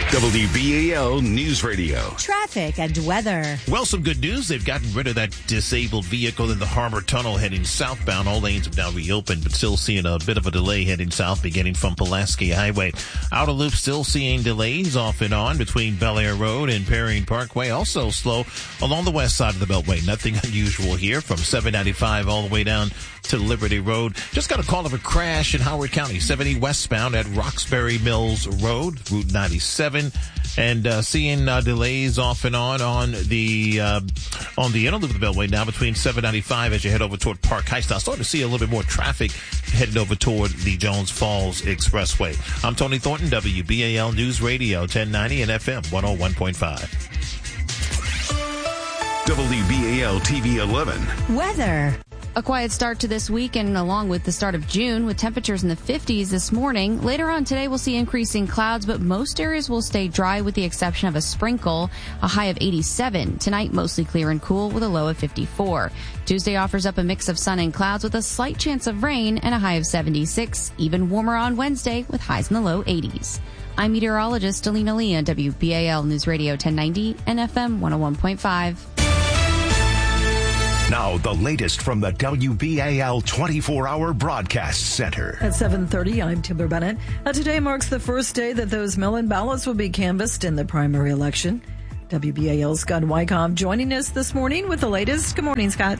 W B A L News Radio. Traffic and weather. Well, some good news. They've gotten rid of that disabled vehicle in the Harbor Tunnel heading southbound. All lanes have now reopened, but still seeing a bit of a delay heading south beginning from Pulaski Highway. Outer Loop still seeing delays off and on between Bel Air Road and Perrine Parkway. Also slow along the west side of the Beltway. Nothing unusual here from seven ninety-five all the way down to Liberty Road. Just got a call of a crash in Howard County, seventy westbound at Roxbury Mills Road, Route ninety-seven. And uh, seeing uh, delays off and on on the uh, on the inner loop of the Beltway now between seven ninety-five as you head over toward Park Heights. Now, starting to see a little bit more traffic heading over toward the Jones Falls Expressway. I'm Tony Thornton, W B A L News Radio, ten ninety and F M one oh one point five. W B A L T V eleven. Weather. A quiet start to this week and along with the start of June with temperatures in the fifties this morning. Later on today, we'll see increasing clouds, but most areas will stay dry with the exception of a sprinkle, a high of eighty-seven. Tonight, mostly clear and cool with a low of fifty-four. Tuesday offers up a mix of sun and clouds with a slight chance of rain and a high of seventy-six. Even warmer on Wednesday with highs in the low eighties. I'm meteorologist Alina Lee on W B A L News Radio ten ninety and F M one oh one point five. Now, the latest from the W B A L twenty-four hour Broadcast Center. At seven thirty, I'm Timber Bennett. Uh, today marks the first day that those mail-in ballots will be canvassed in the primary election. W B A L's Scott Wyckoff joining us this morning with the latest. Good morning, Scott.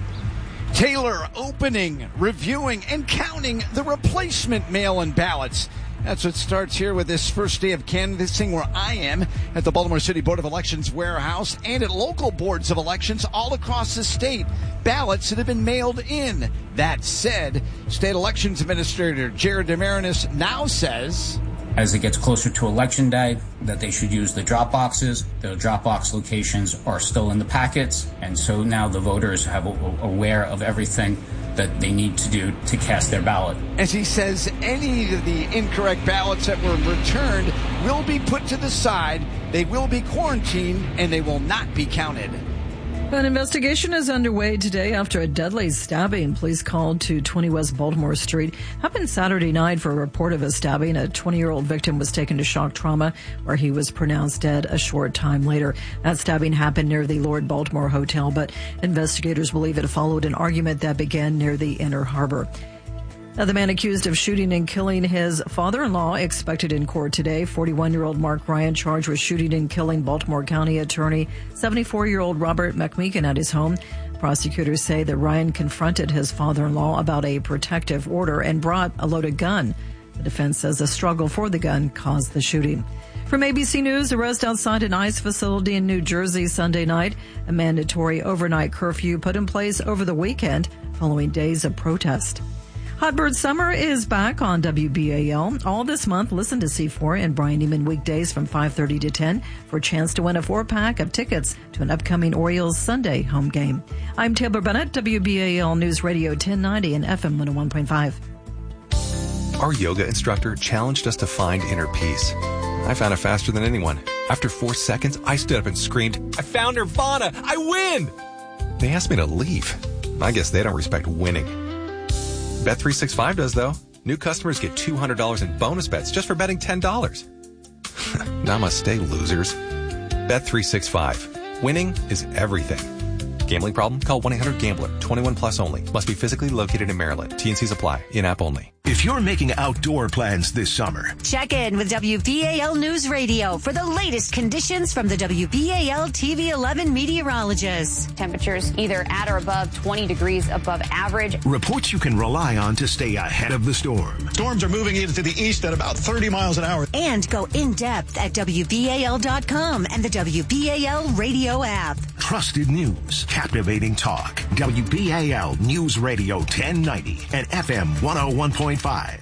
Taylor opening, reviewing, and counting the replacement mail-in ballots. That's what starts here with this first day of canvassing, where I am at the Baltimore City Board of Elections warehouse and at local boards of elections all across the state. Ballots that have been mailed in. That said, State Elections Administrator Jared DeMarinis now says, as it gets closer to Election Day, that they should use the drop boxes. The drop box locations are still in the packets, and so now the voters have a, a, aware of everything that they need to do to cast their ballot. As he says, any of the incorrect ballots that were returned will be put to the side, they will be quarantined, and they will not be counted. An investigation is underway today after a deadly stabbing. Police called to twenty West Baltimore Street. Happened Saturday night for a report of a stabbing. A twenty-year-old victim was taken to shock trauma, where he was pronounced dead a short time later. That stabbing happened near the Lord Baltimore Hotel, but investigators believe it followed an argument that began near the Inner Harbor. Now, the man accused of shooting and killing his father-in-law expected in court today. forty-one-year-old Mark Ryan charged with shooting and killing Baltimore County Attorney seventy-four-year-old Robert McMeekin at his home. Prosecutors say that Ryan confronted his father-in-law about a protective order and brought a loaded gun. The defense says a struggle for the gun caused the shooting. From A B C News, arrest outside an ICE facility in New Jersey Sunday night. A mandatory overnight curfew put in place over the weekend following days of protest. Hot Bird Summer is back on W B A L. All this month, listen to C four and Brian Neiman weekdays from five thirty to ten for a chance to win a four-pack of tickets to an upcoming Orioles Sunday home game. I'm Taylor Bennett, W B A L News Radio ten ninety and F M one oh one point five. Our yoga instructor challenged us to find inner peace. I found it faster than anyone. After four seconds, I stood up and screamed, "I found Nirvana! I win!" They asked me to leave. I guess they don't respect winning. Bet three sixty-five does, though. New customers get two hundred dollars in bonus bets just for betting ten dollars. Namaste, losers. Bet three sixty-five. Winning is everything. Gambling problem? Call one eight hundred gambler. twenty-one plus only. Must be physically located in Maryland. T and Cs apply. In-app only. If you're making outdoor plans this summer, check in with W B A L News Radio for the latest conditions from the W B A L T V eleven meteorologists. Temperatures either at or above twenty degrees above average. Reports you can rely on to stay ahead of the storm. Storms are moving into the east at about thirty miles an hour. And go in depth at W B A L dot com and the W B A L radio app. Trusted news, captivating talk. W B A L News Radio ten ninety and F M one oh one point five.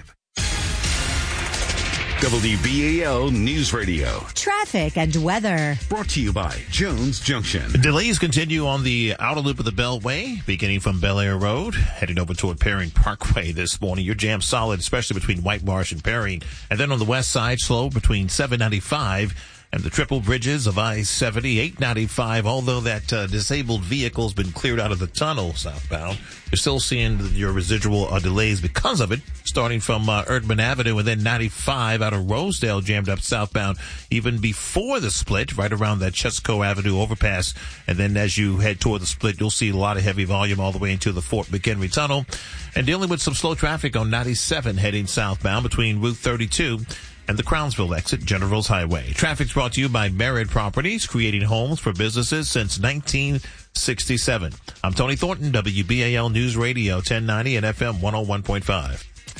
W B A L News Radio. Traffic and weather. Brought to you by Jones Junction. Delays continue on the outer loop of the Beltway, beginning from Bel Air Road, heading over toward Perrine Parkway this morning. You're jammed solid, especially between White Marsh and Perrine. And then on the west side, slow between seven ninety-five and the triple bridges of I seventy, eight ninety-five, although that uh, disabled vehicle's been cleared out of the tunnel southbound. You're still seeing your residual uh, delays because of it, starting from uh, Erdman Avenue and then ninety-five out of Rosedale jammed up southbound even before the split, right around that Chesco Avenue overpass. And then as you head toward the split, you'll see a lot of heavy volume all the way into the Fort McHenry Tunnel. And dealing with some slow traffic on ninety-seven heading southbound between Route thirty-two and the Crownsville exit, Generals Highway. Traffic's brought to you by Merit Properties, creating homes for businesses since nineteen sixty-seven. I'm Tony Thornton, W B A L News Radio, ten ninety and F M one oh one point five.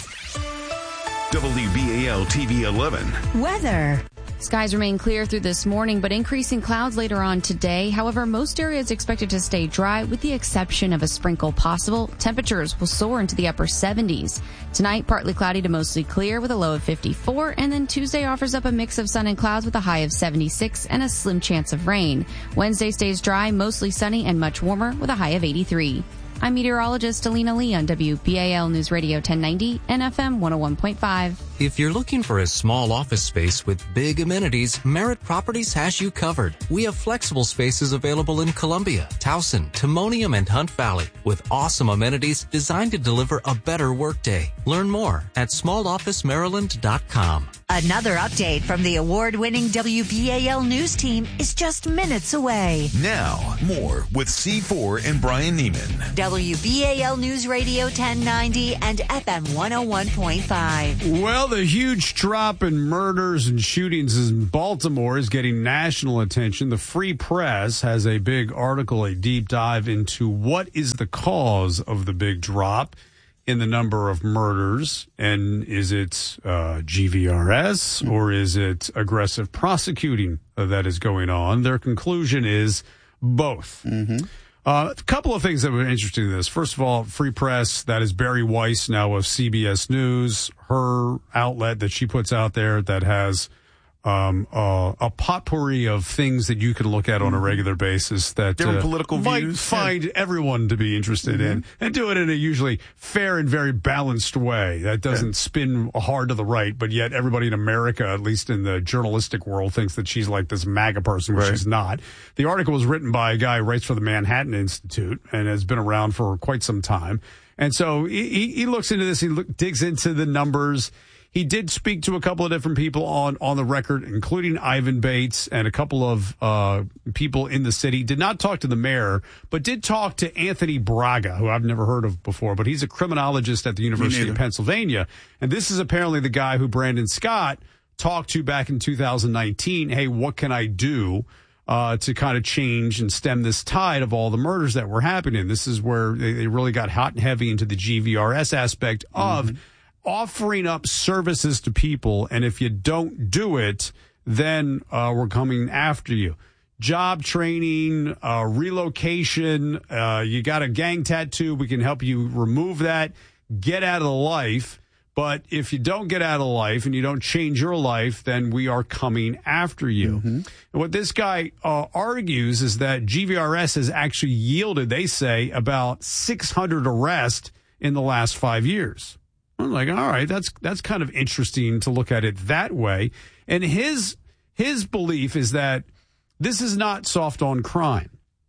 W B A L T V eleven. Weather. Skies remain clear through this morning, but increasing clouds later on today. However, most areas expected to stay dry with the exception of a sprinkle possible. Temperatures will soar into the upper seventies. Tonight, partly cloudy to mostly clear with a low of fifty-four, and then Tuesday offers up a mix of sun and clouds with a high of seventy-six and a slim chance of rain. Wednesday stays dry, mostly sunny and much warmer with a high of eighty-three. I'm meteorologist Alina Lee on W B A L News Radio ten ninety and F M one oh one point five. If you're looking for a small office space with big amenities, Merit Properties has you covered. We have flexible spaces available in Columbia, Towson, Timonium, and Hunt Valley with awesome amenities designed to deliver a better workday. Learn more at small office maryland dot com. Another update from the award-winning W B A L News team is just minutes away. Now, more with C four and Brian Neiman. W B A L News Radio ten ninety and F M one oh one point five. Well, the huge drop in murders and shootings in Baltimore is getting national attention. The Free Press has a big article, a deep dive into what is the cause of the big drop in the number of murders. And is it uh, G V R S or is it aggressive prosecuting that is going on? Their conclusion is both. Mm-hmm. Uh, a couple of things that were interesting in this. First of all, Free Press, that is Barry Weiss now of C B S News, her outlet that she puts out there that has um, uh, a potpourri of things that you can look at on a regular basis that different uh, political might views. find everyone to be interested Mm-hmm. in, and do it in a usually fair and very balanced way that doesn't yeah. spin hard to the right, but yet everybody in America, at least in the journalistic world, thinks that she's like this MAGA person, which right. she's not. The article was written by a guy who writes for the Manhattan Institute and has been around for quite some time. And so he, he looks into this, he look, digs into the numbers. He did speak to a couple of different people on, on the record, including Ivan Bates and a couple of uh, people in the city. Did not talk to the mayor, but did talk to Anthony Braga, who I've never heard of before, but he's a criminologist at the University of Pennsylvania. And this is apparently the guy who Brandon Scott talked to back in two thousand nineteen. Hey, what can I do uh, to kind of change and stem this tide of all the murders that were happening? This is where they, they really got hot and heavy into the G V R S aspect of mm-hmm. offering up services to people, and if you don't do it, then uh, we're coming after you. Job training, uh, relocation, uh, you got a gang tattoo, we can help you remove that, get out of the life. But if you don't get out of life and you don't change your life, then we are coming after you. Mm-hmm. And what this guy uh, argues is that G V R S has actually yielded, they say, about six hundred arrests in the last five years. I'm like, all right, that's that's kind of interesting to look at it that way. And his his belief is that this is not soft on crime,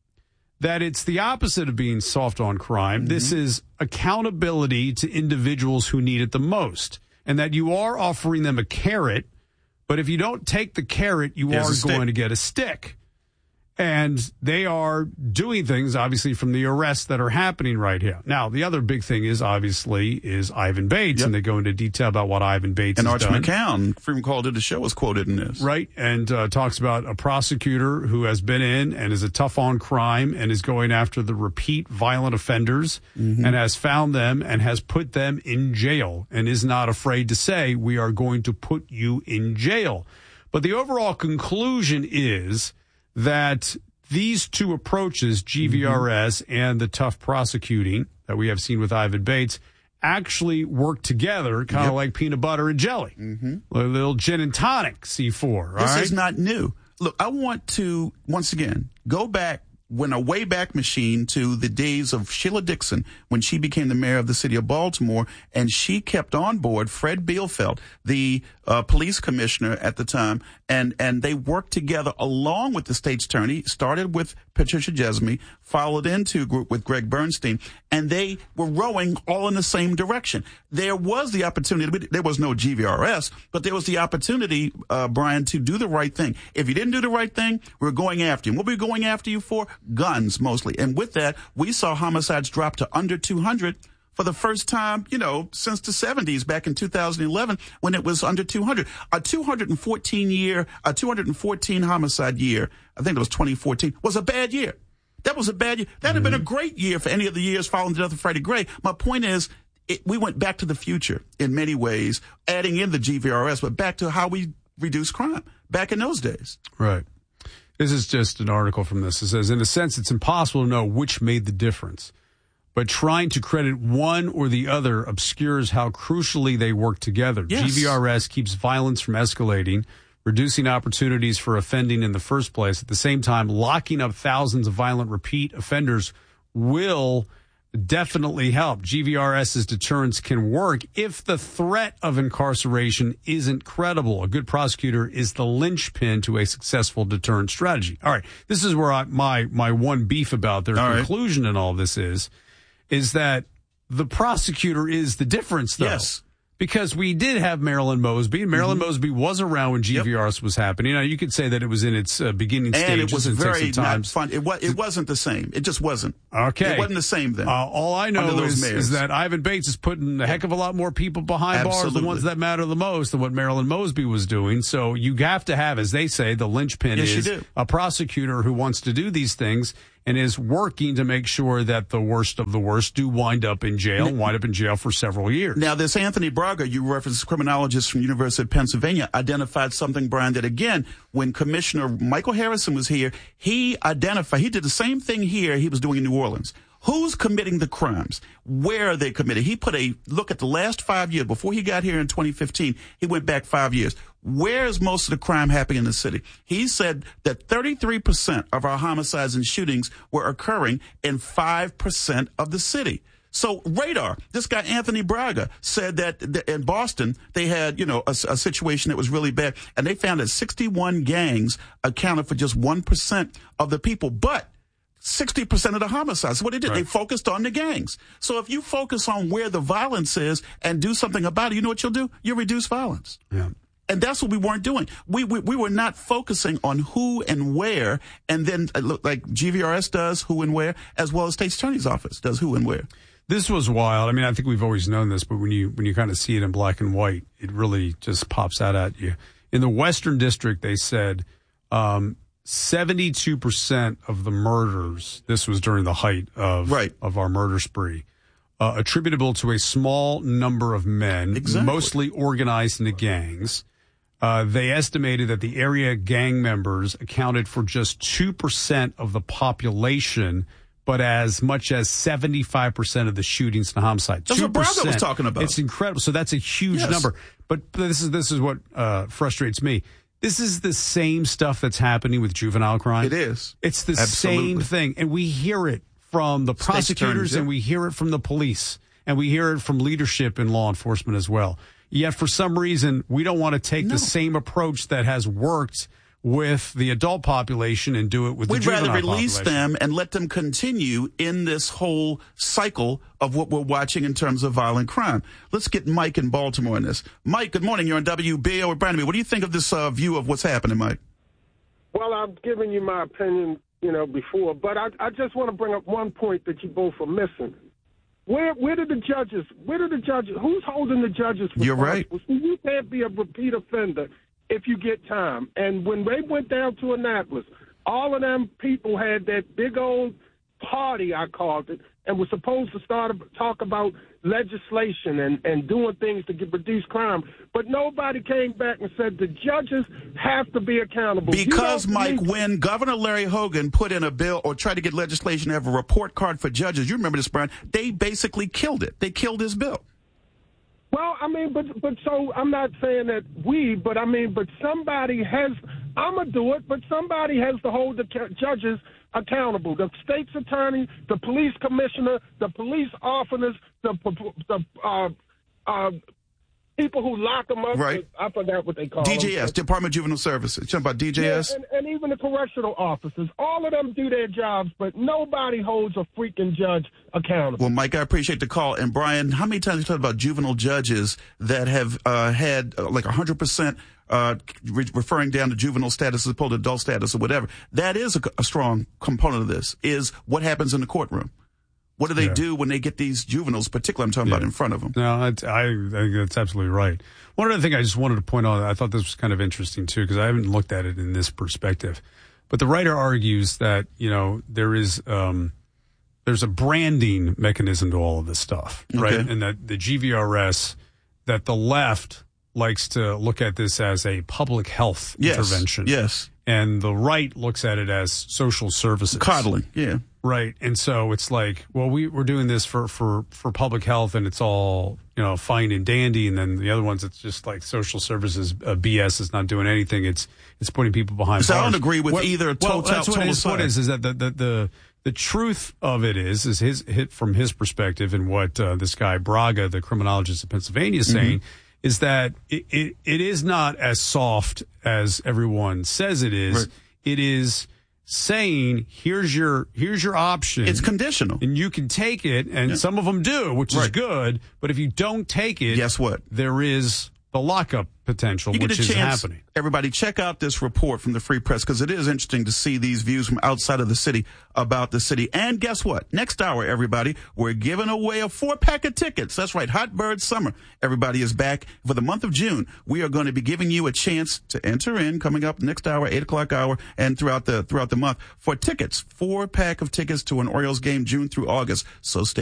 that it's the opposite of being soft on crime. Mm-hmm. This is accountability to individuals who need it the most, and that you are offering them a carrot, but if you don't take the carrot, you Here's are going to get a stick. And they are doing things, obviously, from the arrests that are happening right here. Now, the other big thing is, obviously, is Ivan Bates, yep. and they go into detail about what Ivan Bates and has Arch done. McCown, Freedom Call to the Show, was quoted in this. Right, and uh, talks about a prosecutor who has been in and is a tough on crime and is going after the repeat violent offenders mm-hmm. and has found them and has put them in jail and is not afraid to say, we are going to put you in jail. But the overall conclusion is that these two approaches, G V R S mm-hmm. and the tough prosecuting that we have seen with Ivan Bates, actually work together, kind of yep. like peanut butter and jelly. Mm-hmm. A little gin and tonic, C four. This right? is not new. Look, I want to, once again, go back, when a Wayback Machine to the days of Sheila Dixon, when she became the mayor of the city of Baltimore, and she kept on board Fred Bielfeld, the uh, police commissioner at the time, and, and they worked together along with the state's attorney, started with Patricia Jesme, followed into a group with Greg Bernstein, and they were rowing all in the same direction. There was the opportunity, there was no G V R S, but there was the opportunity, uh, Brian, to do the right thing. If you didn't do the right thing, we we're going after you. What were we going after you for? Guns, mostly. And with that, we saw homicides drop to under two hundred for the first time, you know, since the seventies, back in two thousand eleven, when it was under two hundred. A two hundred fourteen year, a two hundred fourteen homicide year, I think it was twenty fourteen, was a bad year. That was a bad year. That had mm-hmm. been a great year for any of the years following the death of Freddie Gray. My point is, it, we went back to the future in many ways, adding in the G V R S, but back to how we reduce crime back in those days. Right. This is just an article from this. It says, in a sense, it's impossible to know which made the difference. But trying to credit one or the other obscures how crucially they work together. Yes. G V R S keeps violence from escalating, reducing opportunities for offending in the first place. At the same time, locking up thousands of violent repeat offenders will definitely help. GVRS's deterrence can work if the threat of incarceration isn't credible. A good prosecutor is the linchpin to a successful deterrent strategy. All right, this is where I, my my one beef about their all conclusion right. in all this is, is that the prosecutor is the difference, though. Yes. Because we did have Marilyn Mosby, and Marilyn mm-hmm. Mosby was around when G V R S yep. was happening. Now, you could say that it was in its uh, beginning stages. And it was very not fun. It, was, it wasn't the same. It just wasn't. Okay. It wasn't the same then. Uh, all I know is, is that Ivan Bates is putting a heck of a lot more people behind Absolutely. bars, the ones that matter the most, than what Marilyn Mosby was doing. So you have to have, as they say, the linchpin yes, is a prosecutor who wants to do these things and is working to make sure that the worst of the worst do wind up in jail, and wind up in jail for several years. Now, this Anthony Braga, you referenced, criminologist from University of Pennsylvania, identified something, Brian, that again, when Commissioner Michael Harrison was here, he identified, he did the same thing here he was doing in New Orleans. Who's committing the crimes? Where are they committed? He put a look at the last five years. Before he got here in twenty fifteen, he went back five years. Where is most of the crime happening in the city? He said that thirty-three percent of our homicides and shootings were occurring in five percent of the city. So Radar, this guy Anthony Braga said that in Boston they had, you know, a, a situation that was really bad, and they found that sixty-one gangs accounted for just one percent of the people, but sixty percent of the homicides. What they did, right. they focused on the gangs. So if you focus on where the violence is and do something about it, you know what you'll do? You'll reduce violence. Yeah. And that's what we weren't doing. We, we we were not focusing on who and where, and then uh, like G V R S does who and where, as well as State's Attorney's Office does who and where. This was wild. I mean, I think we've always known this, but when you when you kind of see it in black and white, it really just pops out at you. In the Western District, they said um, seventy-two percent of the murders, this was during the height of, right. of our murder spree, uh, attributable to a small number of men, exactly. mostly organized into gangs. Uh, they estimated that the area gang members accounted for just two percent of the population, but as much as seventy-five percent of the shootings and homicides. That's what Braga was talking about. It's incredible. So that's a huge yes. number. But this is this is what uh, frustrates me. This is the same stuff that's happening with juvenile crime. It is. It's the Absolutely. same thing. And we hear it from the prosecutors yeah. and we hear it from the police. And we hear it from leadership in law enforcement as well. Yet for some reason, we don't want to take no. the same approach that has worked with the adult population and do it with We'd the juvenile rather release population. them and let them continue in this whole cycle of what we're watching in terms of violent crime. Let's get Mike in Baltimore in this. Mike, good morning. You're on W B A L with Brandon. What do you think of this uh, view of what's happening, Mike? Well, I've given you my opinion, you know, before, but I, I just want to bring up one point that you both are missing. Where where did the judges, where did the judges, who's holding the judges responsible? You're right. See, you can't be a repeat offender if you get time. And when they went down to Annapolis, all of them people had that big old party, I called it, and was supposed to start to talk about legislation and, and doing things to get, reduce crime. But nobody came back and said the judges have to be accountable. Because, Mike, when Governor Larry Hogan put in a bill or tried to get legislation to have a report card for judges, you remember this, Brian, they basically killed it. They killed his bill. Well, I mean, but but so I'm not saying that we, but I mean, but somebody has, I'm going to do it, but somebody has to hold the judges accountable. The state's attorney, the police commissioner, the police officers, the, the uh, uh, people who lock them up. Right. I forgot what they call D J S, them. Department of Juvenile Services. You talking about D J S? Yeah, and, and even the correctional officers. All of them do their jobs, but nobody holds a freaking judge accountable. Well, Mike, I appreciate the call. And Brian, how many times have you talked about juvenile judges that have uh, had uh, like one hundred percent uh, re- referring down to juvenile status as opposed to adult status or whatever? That is a, a strong component of this, is what happens in the courtroom. What do they Yeah. do when they get these juveniles, particularly I'm talking Yeah. about in front of them? No, I, I think that's absolutely right. One other thing I just wanted to point out, I thought this was kind of interesting too, because I haven't looked at it in this perspective. But the writer argues that, you know, there is, um, there's a branding mechanism to all of this stuff, right? Okay. And that the G V R S, that the left likes to look at this as a public health Yes. intervention. Yes. And the right looks at it as social services. Coddling, yeah. Right. And so it's like, well, we, we're doing this for, for, for public health and it's all, you know, fine and dandy. And then the other ones, it's just like social services, uh, B S is not doing anything. It's, it's putting people behind So I bars. don't agree with What- either well, total- that's what total it is, what side. it is, is that the, the, the, the truth of it is, is his hit from his perspective and what, uh, this guy Braga, the criminologist of Pennsylvania is saying, Mm-hmm. is that it, it, it is not as soft as everyone says it is. Right. It is saying, here's your, here's your option. It's conditional. And you can take it, and Yeah. some of them do, which is Right. good. But if you don't take it, Guess what? there is the lockup potential, You get which a is chance, happening. everybody, check out this report from the Free Press because it is interesting to see these views from outside of the city about the city. And guess what? Next hour, everybody, we're giving away a four-pack of tickets. That's right, Hot Bird Summer. Everybody is back for the month of June. We are going to be giving you a chance to enter in coming up next hour, eight o'clock hour, and throughout the throughout the month for tickets. Four-pack of tickets to an Orioles game June through August. So stay